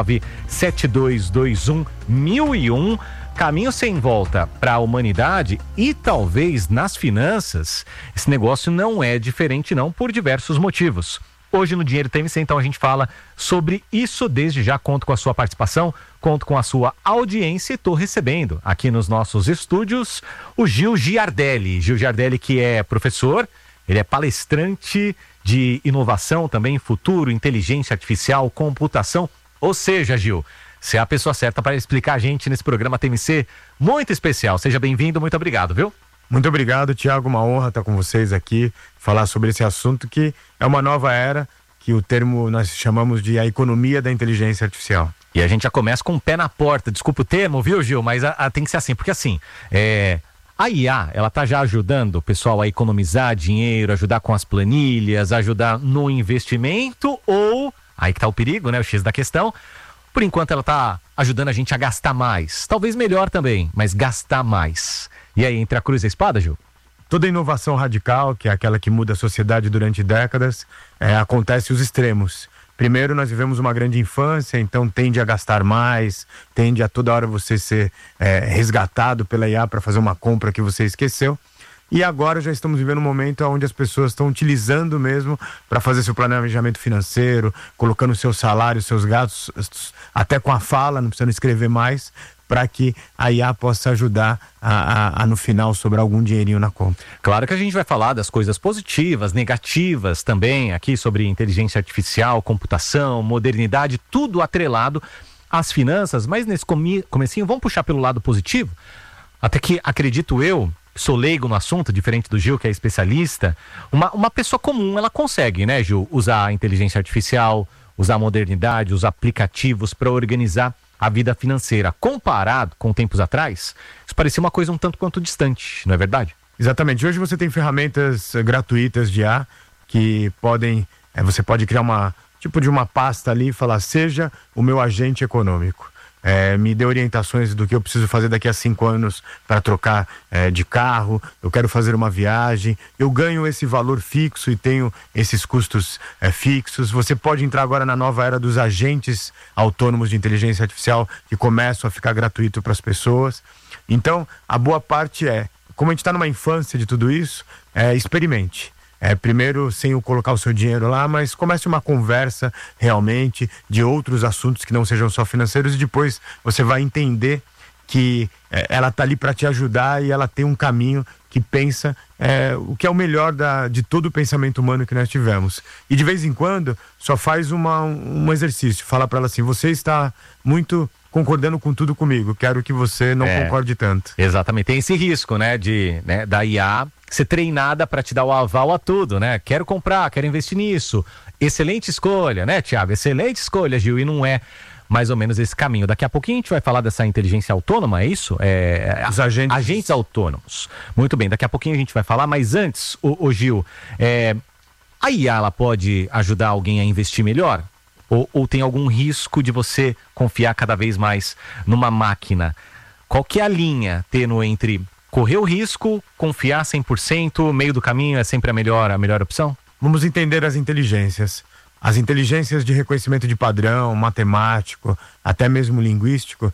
S6: 11972211001. Caminho sem volta para a humanidade e talvez nas finanças. Esse negócio não é diferente não, por diversos motivos. Hoje no Dinheiro TMC, então, a gente fala sobre isso. Desde já conto com a sua participação, conto com a sua audiência e estou recebendo aqui nos nossos estúdios o Gil Giardelli. Gil Giardelli, que é professor, ele é palestrante de inovação também, futuro, inteligência artificial, computação. Ou seja, Gil, você é a pessoa certa para explicar a gente nesse programa TMC muito especial. Seja bem-vindo, muito obrigado, viu?
S1: Muito obrigado, Thiago, uma honra estar com vocês aqui, falar sobre esse assunto que é uma nova era, que o termo nós chamamos de a economia da inteligência artificial.
S6: E a gente já começa com o pé na porta, desculpa o termo, viu, Gil? Mas tem que ser assim, porque assim, a IA, ela tá já ajudando o pessoal a economizar dinheiro, ajudar com as planilhas, ajudar no investimento, ou, aí que tá o perigo, né, o X da questão. Por enquanto ela está ajudando a gente a gastar mais. Talvez melhor também, mas gastar mais. E aí, entre a cruz e a espada, Gil?
S1: Toda inovação radical, que é aquela que muda a sociedade durante décadas, acontece os extremos. Primeiro, nós vivemos uma grande infância, então tende a gastar mais, tende a toda hora você ser resgatado pela IA para fazer uma compra que você esqueceu. E agora já estamos vivendo um momento onde as pessoas estão utilizando mesmo para fazer seu planejamento financeiro, colocando seu salário, seus gastos, até com a fala, não precisando escrever mais, para que a IA possa ajudar a no final sobrar algum dinheirinho na conta.
S6: Claro que a gente vai falar das coisas positivas, negativas também, aqui sobre inteligência artificial, computação, modernidade, tudo atrelado às finanças, mas nesse comecinho vamos puxar pelo lado positivo. Até que, acredito eu, sou leigo no assunto, diferente do Gil, que é especialista, uma pessoa comum, ela consegue, né, Gil, usar a inteligência artificial, usar a modernidade, os aplicativos para organizar a vida financeira. Comparado com tempos atrás, isso parecia uma coisa um tanto quanto distante, não é verdade?
S1: Exatamente. Hoje você tem ferramentas gratuitas de IA que podem, você pode criar uma tipo de uma pasta ali e falar, seja o meu agente econômico. Me dê orientações do que eu preciso fazer daqui a 5 anos para trocar de carro, eu quero fazer uma viagem, eu ganho esse valor fixo e tenho esses custos fixos. Você pode entrar agora na nova era dos agentes autônomos de inteligência artificial que começam a ficar gratuito para as pessoas. Então, a boa parte como a gente está numa infância de tudo isso, experimente. Primeiro, sem colocar o seu dinheiro lá, mas comece uma conversa realmente de outros assuntos que não sejam só financeiros, e depois você vai entender que ela está ali para te ajudar e ela tem um caminho que pensa o que é o melhor de todo o pensamento humano que nós tivemos. E de vez em quando, só faz um exercício, fala para ela assim, você está muito concordando com tudo comigo, quero que você não concorde tanto.
S6: Exatamente, tem esse risco, né, da IA ser treinada para te dar o aval a tudo, né? Quero comprar, quero investir nisso. Excelente escolha, né, Thiago? Excelente escolha, Gil, e não é mais ou menos esse caminho. Daqui a pouquinho a gente vai falar dessa inteligência autônoma, é isso?
S1: Os agentes
S6: autônomos. Muito bem, daqui a pouquinho a gente vai falar, mas antes, o Gil, a IA, ela pode ajudar alguém a investir melhor? Ou tem algum risco de você confiar cada vez mais numa máquina? Qual que é a linha tênue entre correr o risco, confiar 100%, meio do caminho é sempre a melhor opção?
S1: Vamos entender as inteligências. As inteligências de reconhecimento de padrão, matemático, até mesmo linguístico,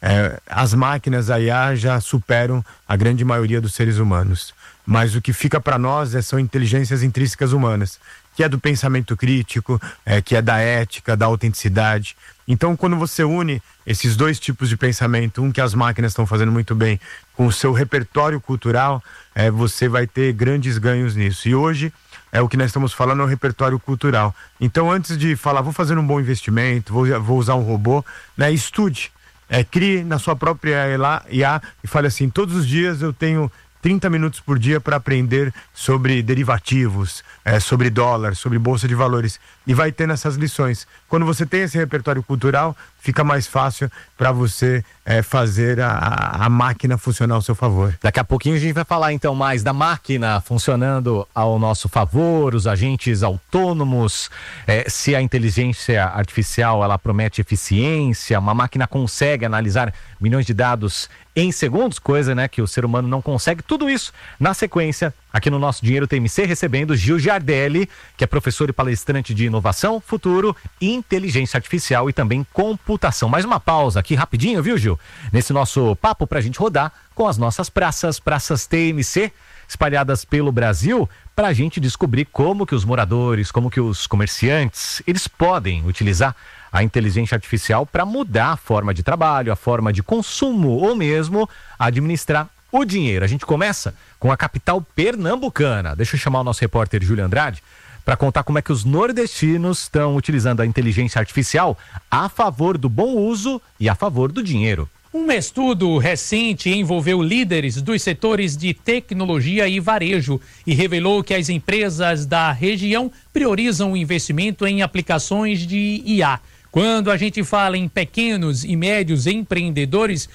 S1: as máquinas, a IA, já superam a grande maioria dos seres humanos. Mas o que fica para nós são inteligências intrínsecas humanas, que é do pensamento crítico, que é da ética, da autenticidade. Então, quando você une esses dois tipos de pensamento, um que as máquinas estão fazendo muito bem, com o seu repertório cultural, você vai ter grandes ganhos nisso. E hoje, o que nós estamos falando é o repertório cultural. Então, antes de falar, vou fazer um bom investimento, vou usar um robô, estude, crie na sua própria IA e fale assim, todos os dias eu tenho 30 minutos por dia para aprender sobre derivativos, sobre dólar, sobre bolsa de valores. E vai tendo essas lições. Quando você tem esse repertório cultural, fica mais fácil para você fazer a máquina funcionar ao seu favor.
S6: Daqui a pouquinho a gente vai falar então mais da máquina funcionando ao nosso favor, os agentes autônomos, se a inteligência artificial ela promete eficiência, uma máquina consegue analisar milhões de dados em segundos, coisa, né, que o ser humano não consegue. Tudo isso na sequência, aqui no nosso Dinheiro TMC, recebendo Gil Giardelli, que é professor e palestrante de inovação, futuro, inteligência artificial e também computação. Mais uma pausa aqui rapidinho, viu, Gil? Nesse nosso papo pra gente rodar com as nossas praças TMC, espalhadas pelo Brasil, pra gente descobrir como que os moradores, como que os comerciantes, eles podem utilizar a inteligência artificial para mudar a forma de trabalho, a forma de consumo ou mesmo administrar o dinheiro. A gente começa com a capital pernambucana. Deixa eu chamar o nosso repórter Júlio Andrade para contar como é que os nordestinos estão utilizando a inteligência artificial a favor do bom uso e a favor do dinheiro.
S7: Um estudo recente envolveu líderes dos setores de tecnologia e varejo e revelou que as empresas da região priorizam o investimento em aplicações de IA. Quando a gente fala em pequenos e médios empreendedores,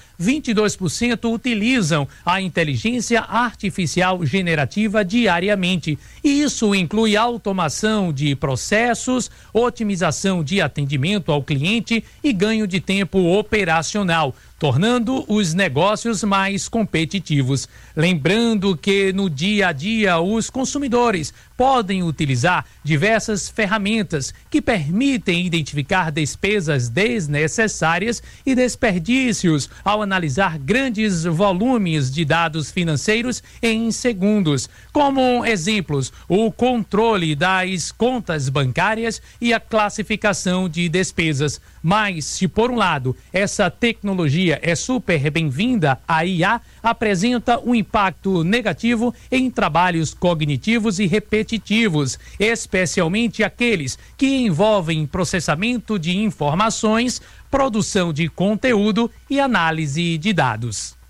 S7: 22% utilizam a inteligência artificial generativa diariamente. E isso inclui automação de processos, otimização de atendimento ao cliente e ganho de tempo operacional, tornando os negócios mais competitivos. Lembrando que no dia a dia os consumidores podem utilizar diversas ferramentas que permitem identificar despesas desnecessárias e desperdícios ao analisar grandes volumes de dados financeiros em segundos. Como exemplos, o controle das contas bancárias e a classificação de despesas. Mas, se por um lado essa tecnologia é super bem-vinda, a IA apresenta um impacto negativo em trabalhos cognitivos e repetitivos, especialmente aqueles que envolvem processamento de informações, produção de conteúdo e análise de dados.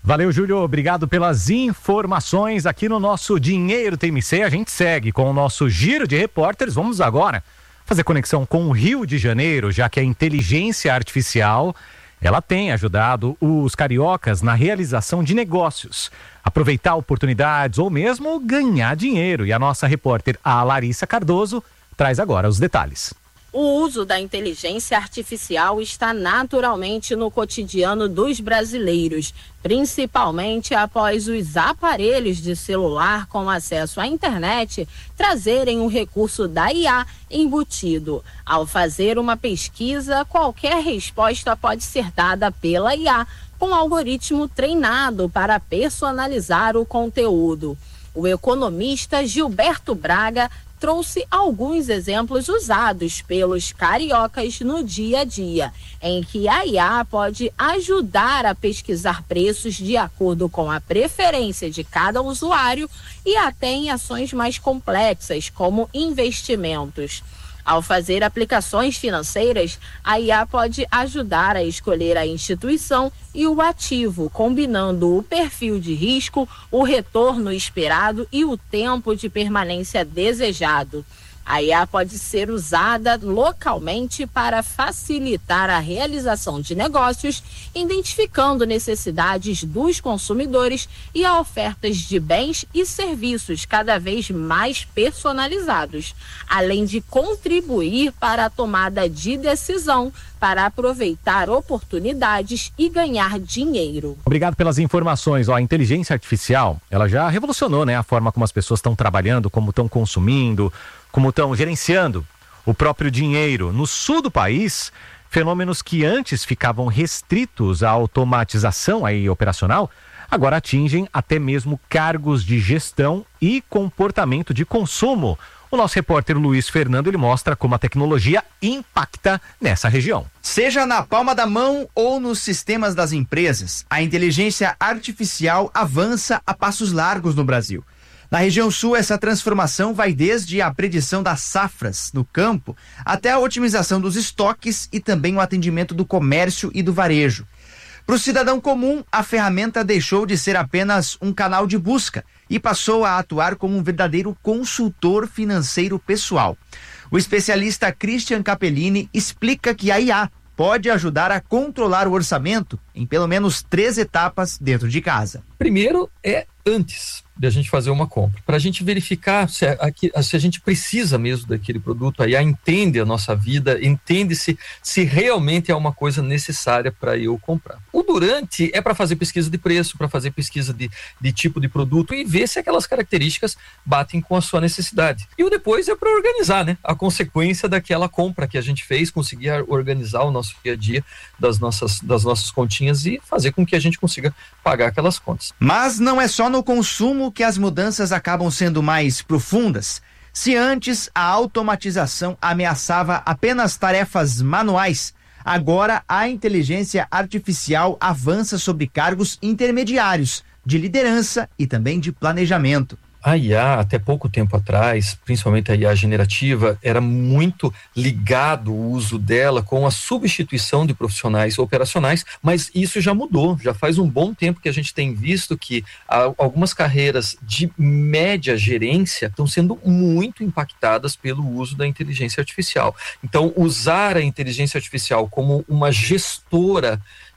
S6: Valeu, Júlio. Obrigado pelas informações aqui no nosso Dinheiro TMC. A gente segue com o nosso giro de repórteres. Vamos agora fazer conexão com o Rio de Janeiro, já que a inteligência artificial, ela tem ajudado os cariocas na realização de negócios, aproveitar oportunidades ou mesmo ganhar dinheiro. E a nossa repórter, a Larissa Cardoso, traz agora os detalhes.
S8: O uso da inteligência artificial está naturalmente no cotidiano dos brasileiros, principalmente após os aparelhos de celular com acesso à internet trazerem o recurso da IA embutido. Ao fazer uma pesquisa, qualquer resposta pode ser dada pela IA, com algoritmo treinado para personalizar o conteúdo. O economista Gilberto Braga trouxe alguns exemplos usados pelos cariocas no dia a dia, em que a IA pode ajudar a pesquisar preços de acordo com a preferência de cada usuário e até em ações mais complexas, como investimentos. Ao fazer aplicações financeiras, a IA pode ajudar a escolher a instituição e o ativo, combinando o perfil de risco, o retorno esperado e o tempo de permanência desejado. A IA pode ser usada localmente para facilitar a realização de negócios, identificando necessidades dos consumidores e a ofertas de bens e serviços cada vez mais personalizados, além de contribuir para a tomada de decisão para aproveitar oportunidades e ganhar dinheiro.
S6: Obrigado pelas informações. A inteligência artificial, ela já revolucionou, né, a forma como as pessoas estão trabalhando, como estão consumindo, como estão gerenciando o próprio dinheiro. No sul do país, fenômenos que antes ficavam restritos à automatização aí operacional, agora atingem até mesmo cargos de gestão e comportamento de consumo. O nosso repórter Luiz Fernando, ele mostra como a tecnologia impacta nessa região.
S9: Seja na palma da mão ou nos sistemas das empresas, a inteligência artificial avança a passos largos no Brasil. Na região sul, essa transformação vai desde a predição das safras no campo até a otimização dos estoques e também o atendimento do comércio e do varejo. Para o cidadão comum, a ferramenta deixou de ser apenas um canal de busca e passou a atuar como um verdadeiro consultor financeiro pessoal. O especialista Christian Capellini explica que a IA pode ajudar a controlar o orçamento em pelo menos 3 etapas dentro de casa.
S10: Primeiro é antes de a gente fazer uma compra, para a gente verificar se a gente precisa mesmo daquele produto. A IA entende a nossa vida, entende se realmente é uma coisa necessária para eu comprar. O durante é para fazer pesquisa de preço, para fazer pesquisa de tipo de produto e ver se aquelas características batem com a sua necessidade. E o depois é para organizar, né, a consequência daquela compra que a gente fez, conseguir organizar o nosso dia a dia das nossas continhas e fazer com que a gente consiga pagar aquelas contas.
S9: Mas não é só no consumo que as mudanças acabam sendo mais profundas. Se antes a automatização ameaçava apenas tarefas manuais, agora a inteligência artificial avança sobre cargos intermediários, de liderança e também de planejamento.
S10: A IA, até pouco tempo atrás, principalmente a IA generativa, era muito ligado o uso dela com a substituição de profissionais operacionais, mas isso já mudou. Já faz um bom tempo que a gente tem visto que algumas carreiras de média gerência estão sendo muito impactadas pelo uso da inteligência artificial. Então, usar a inteligência artificial como uma gestora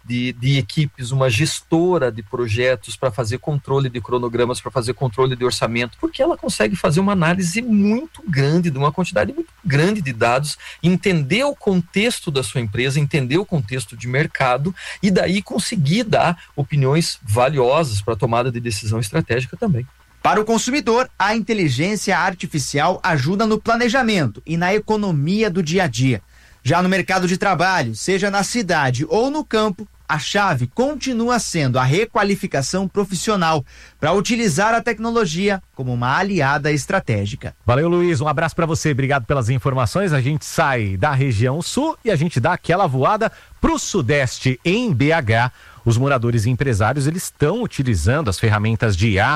S10: de equipes, uma gestora de projetos para fazer controle de cronogramas, para fazer controle de orçamento, porque ela consegue fazer uma análise muito grande, de uma quantidade muito grande de dados, entender o contexto da sua empresa, entender o contexto de mercado e daí conseguir dar opiniões valiosas para a tomada de decisão estratégica também.
S9: Para o consumidor, a inteligência artificial ajuda no planejamento e na economia do dia a dia. Já no mercado de trabalho, seja na cidade ou no campo, a chave continua sendo a requalificação profissional para utilizar a tecnologia como uma aliada estratégica.
S6: Valeu, Luiz. Um abraço para você. Obrigado pelas informações. A gente sai da região sul e a gente dá aquela voada para o sudeste em BH. Os moradores e empresários, eles estão utilizando as ferramentas de IA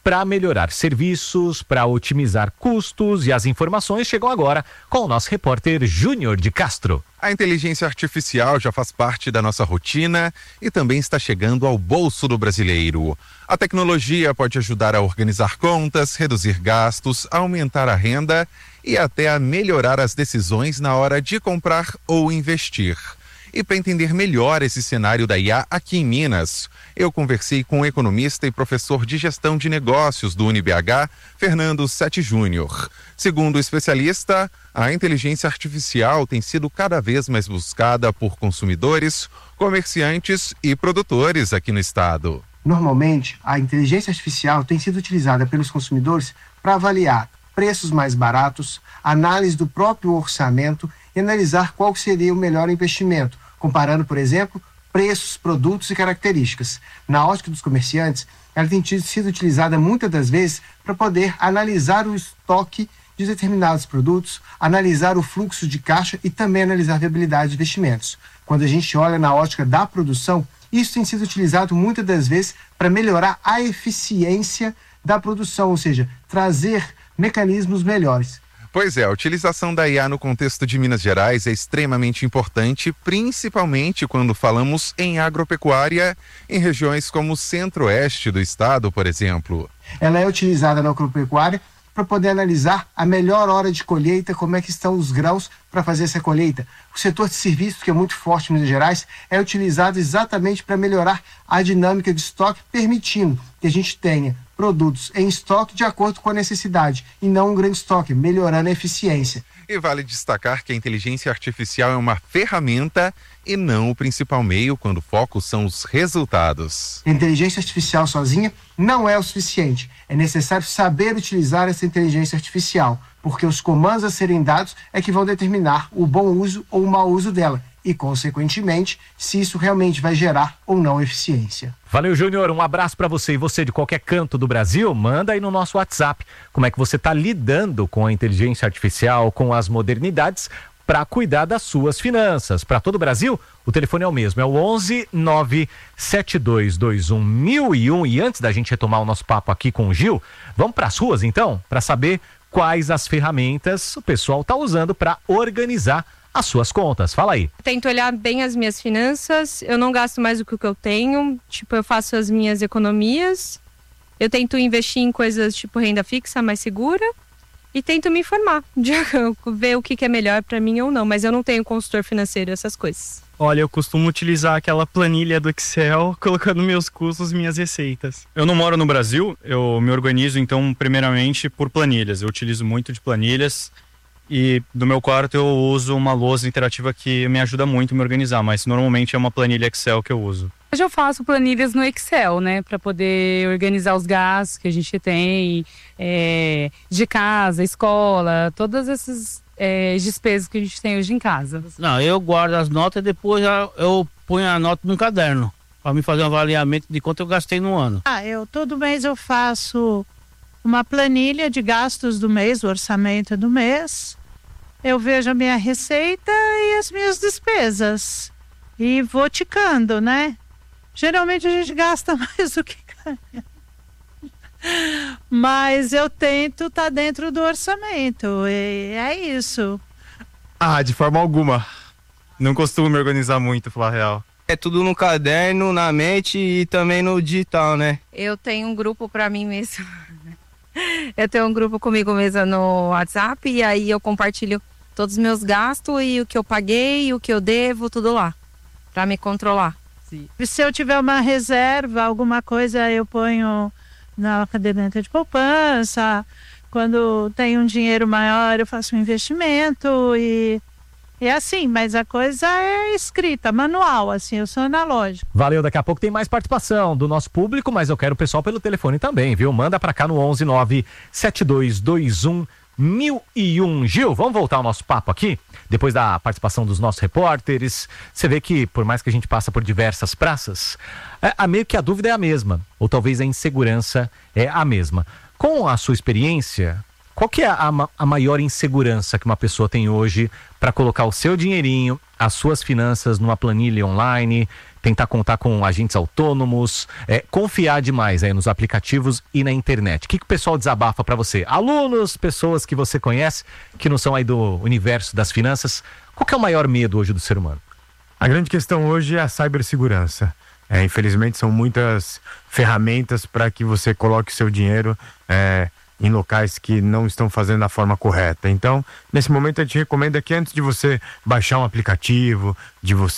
S6: para melhorar serviços, para otimizar custos, e as informações chegam agora com o nosso repórter Júnior de Castro.
S11: A inteligência artificial já faz parte da nossa rotina e também está chegando ao bolso do brasileiro. A tecnologia pode ajudar a organizar contas, reduzir gastos, aumentar a renda e até a melhorar as decisões na hora de comprar ou investir. E para entender melhor esse cenário da IA aqui em Minas, eu conversei com o economista e professor de gestão de negócios do UniBH, Fernando Sete Júnior. Segundo o especialista, a inteligência artificial tem sido cada vez mais buscada por consumidores, comerciantes e produtores aqui no estado.
S12: Normalmente, a inteligência artificial tem sido utilizada pelos consumidores para avaliar preços mais baratos, análise do próprio orçamento e analisar qual seria o melhor investimento, comparando, por exemplo, preços, produtos e características. Na ótica dos comerciantes, ela tem sido utilizada muitas das vezes para poder analisar o estoque de determinados produtos, analisar o fluxo de caixa e também analisar a viabilidade de investimentos. Quando a gente olha na ótica da produção, isso tem sido utilizado muitas das vezes para melhorar a eficiência da produção, ou seja, trazer mecanismos melhores.
S11: Pois é, a utilização da IA no contexto de Minas Gerais é extremamente importante, principalmente quando falamos em agropecuária, em regiões como o centro-oeste do estado, por exemplo.
S12: Ela é utilizada na agropecuária para poder analisar a melhor hora de colheita, como é que estão os grãos para fazer essa colheita. O setor de serviços, que é muito forte em Minas Gerais, é utilizado exatamente para melhorar a dinâmica de estoque, permitindo que a gente tenha produtos em estoque de acordo com a necessidade e não um grande estoque, melhorando a eficiência.
S11: E vale destacar que a inteligência artificial é uma ferramenta e não o principal meio quando o foco são os resultados.
S12: A inteligência artificial sozinha não é o suficiente. É necessário saber utilizar essa inteligência artificial, porque os comandos a serem dados é que vão determinar o bom uso ou o mau uso dela e, consequentemente, se isso realmente vai gerar ou não eficiência.
S6: Valeu, Júnior. Um abraço para você. E você de qualquer canto do Brasil, manda aí no nosso WhatsApp como é que você está lidando com a inteligência artificial, com as modernidades, para cuidar das suas finanças. Para todo o Brasil, o telefone é o mesmo, é o 11 97221 1001. E antes da gente retomar o nosso papo aqui com o Gil, vamos para as ruas então, para saber quais as ferramentas o pessoal está usando para organizar as suas contas. Fala aí.
S13: Tento olhar bem as minhas finanças, eu não gasto mais do que o que eu tenho, tipo, eu faço as minhas economias, eu tento investir em coisas tipo renda fixa, mais segura, e tento me informar, ver o que é melhor para mim ou não, mas eu não tenho consultor financeiro, essas coisas.
S14: Olha, eu costumo utilizar aquela planilha do Excel, colocando meus custos, minhas receitas. Eu não moro no Brasil, eu me organizo então primeiramente por planilhas, eu utilizo muito de planilhas. E do meu quarto eu uso uma lousa interativa que me ajuda muito a me organizar, mas normalmente é uma planilha Excel que eu uso.
S15: Hoje eu faço planilhas no Excel, né, para poder organizar os gastos que a gente tem, de casa, escola, todas essas despesas que a gente tem hoje em casa.
S16: Não, eu guardo as notas e depois eu ponho a nota no caderno, para me fazer um avaliamento de quanto eu gastei no ano.
S17: Todo mês eu faço uma planilha de gastos do mês, o orçamento do mês. Eu vejo a minha receita e as minhas despesas. E vou ticando, né? Geralmente a gente gasta mais do que ganha. Mas eu tento estar dentro do orçamento. E é isso.
S14: De forma alguma. Não costumo me organizar muito, falar a real.
S18: É tudo no caderno, na mente e também no digital, né?
S13: Eu tenho um grupo para mim mesmo. Eu tenho um grupo comigo mesmo no WhatsApp e aí eu compartilho todos os meus gastos e o que eu paguei, o que eu devo, tudo lá, para me controlar.
S17: Sim. Se eu tiver uma reserva, alguma coisa, eu ponho na caderneta de poupança. Quando tem um dinheiro maior, eu faço um investimento e assim, mas a coisa é escrita, manual, assim, eu sou analógico.
S6: Valeu, daqui a pouco tem mais participação do nosso público, mas eu quero o pessoal pelo telefone também, viu? Manda pra cá no 11 97221 1001. Gil, vamos voltar ao nosso papo aqui? Depois da participação dos nossos repórteres, você vê que por mais que a gente passa por diversas praças, meio que a dúvida é a mesma, ou talvez a insegurança é a mesma. Com a sua experiência, Qual que é a maior insegurança que uma pessoa tem hoje para colocar o seu dinheirinho, as suas finanças numa planilha online, tentar contar com agentes autônomos, confiar demais aí nos aplicativos e na internet? O que o pessoal desabafa para você? Alunos, pessoas que você conhece, que não são aí do universo das finanças, qual que é o maior medo hoje do ser humano?
S19: A grande questão hoje é a cibersegurança. Infelizmente são muitas ferramentas para que você coloque seu dinheiro em locais que não estão fazendo da forma correta. Então, nesse momento a gente recomenda que antes de você baixar um aplicativo, de você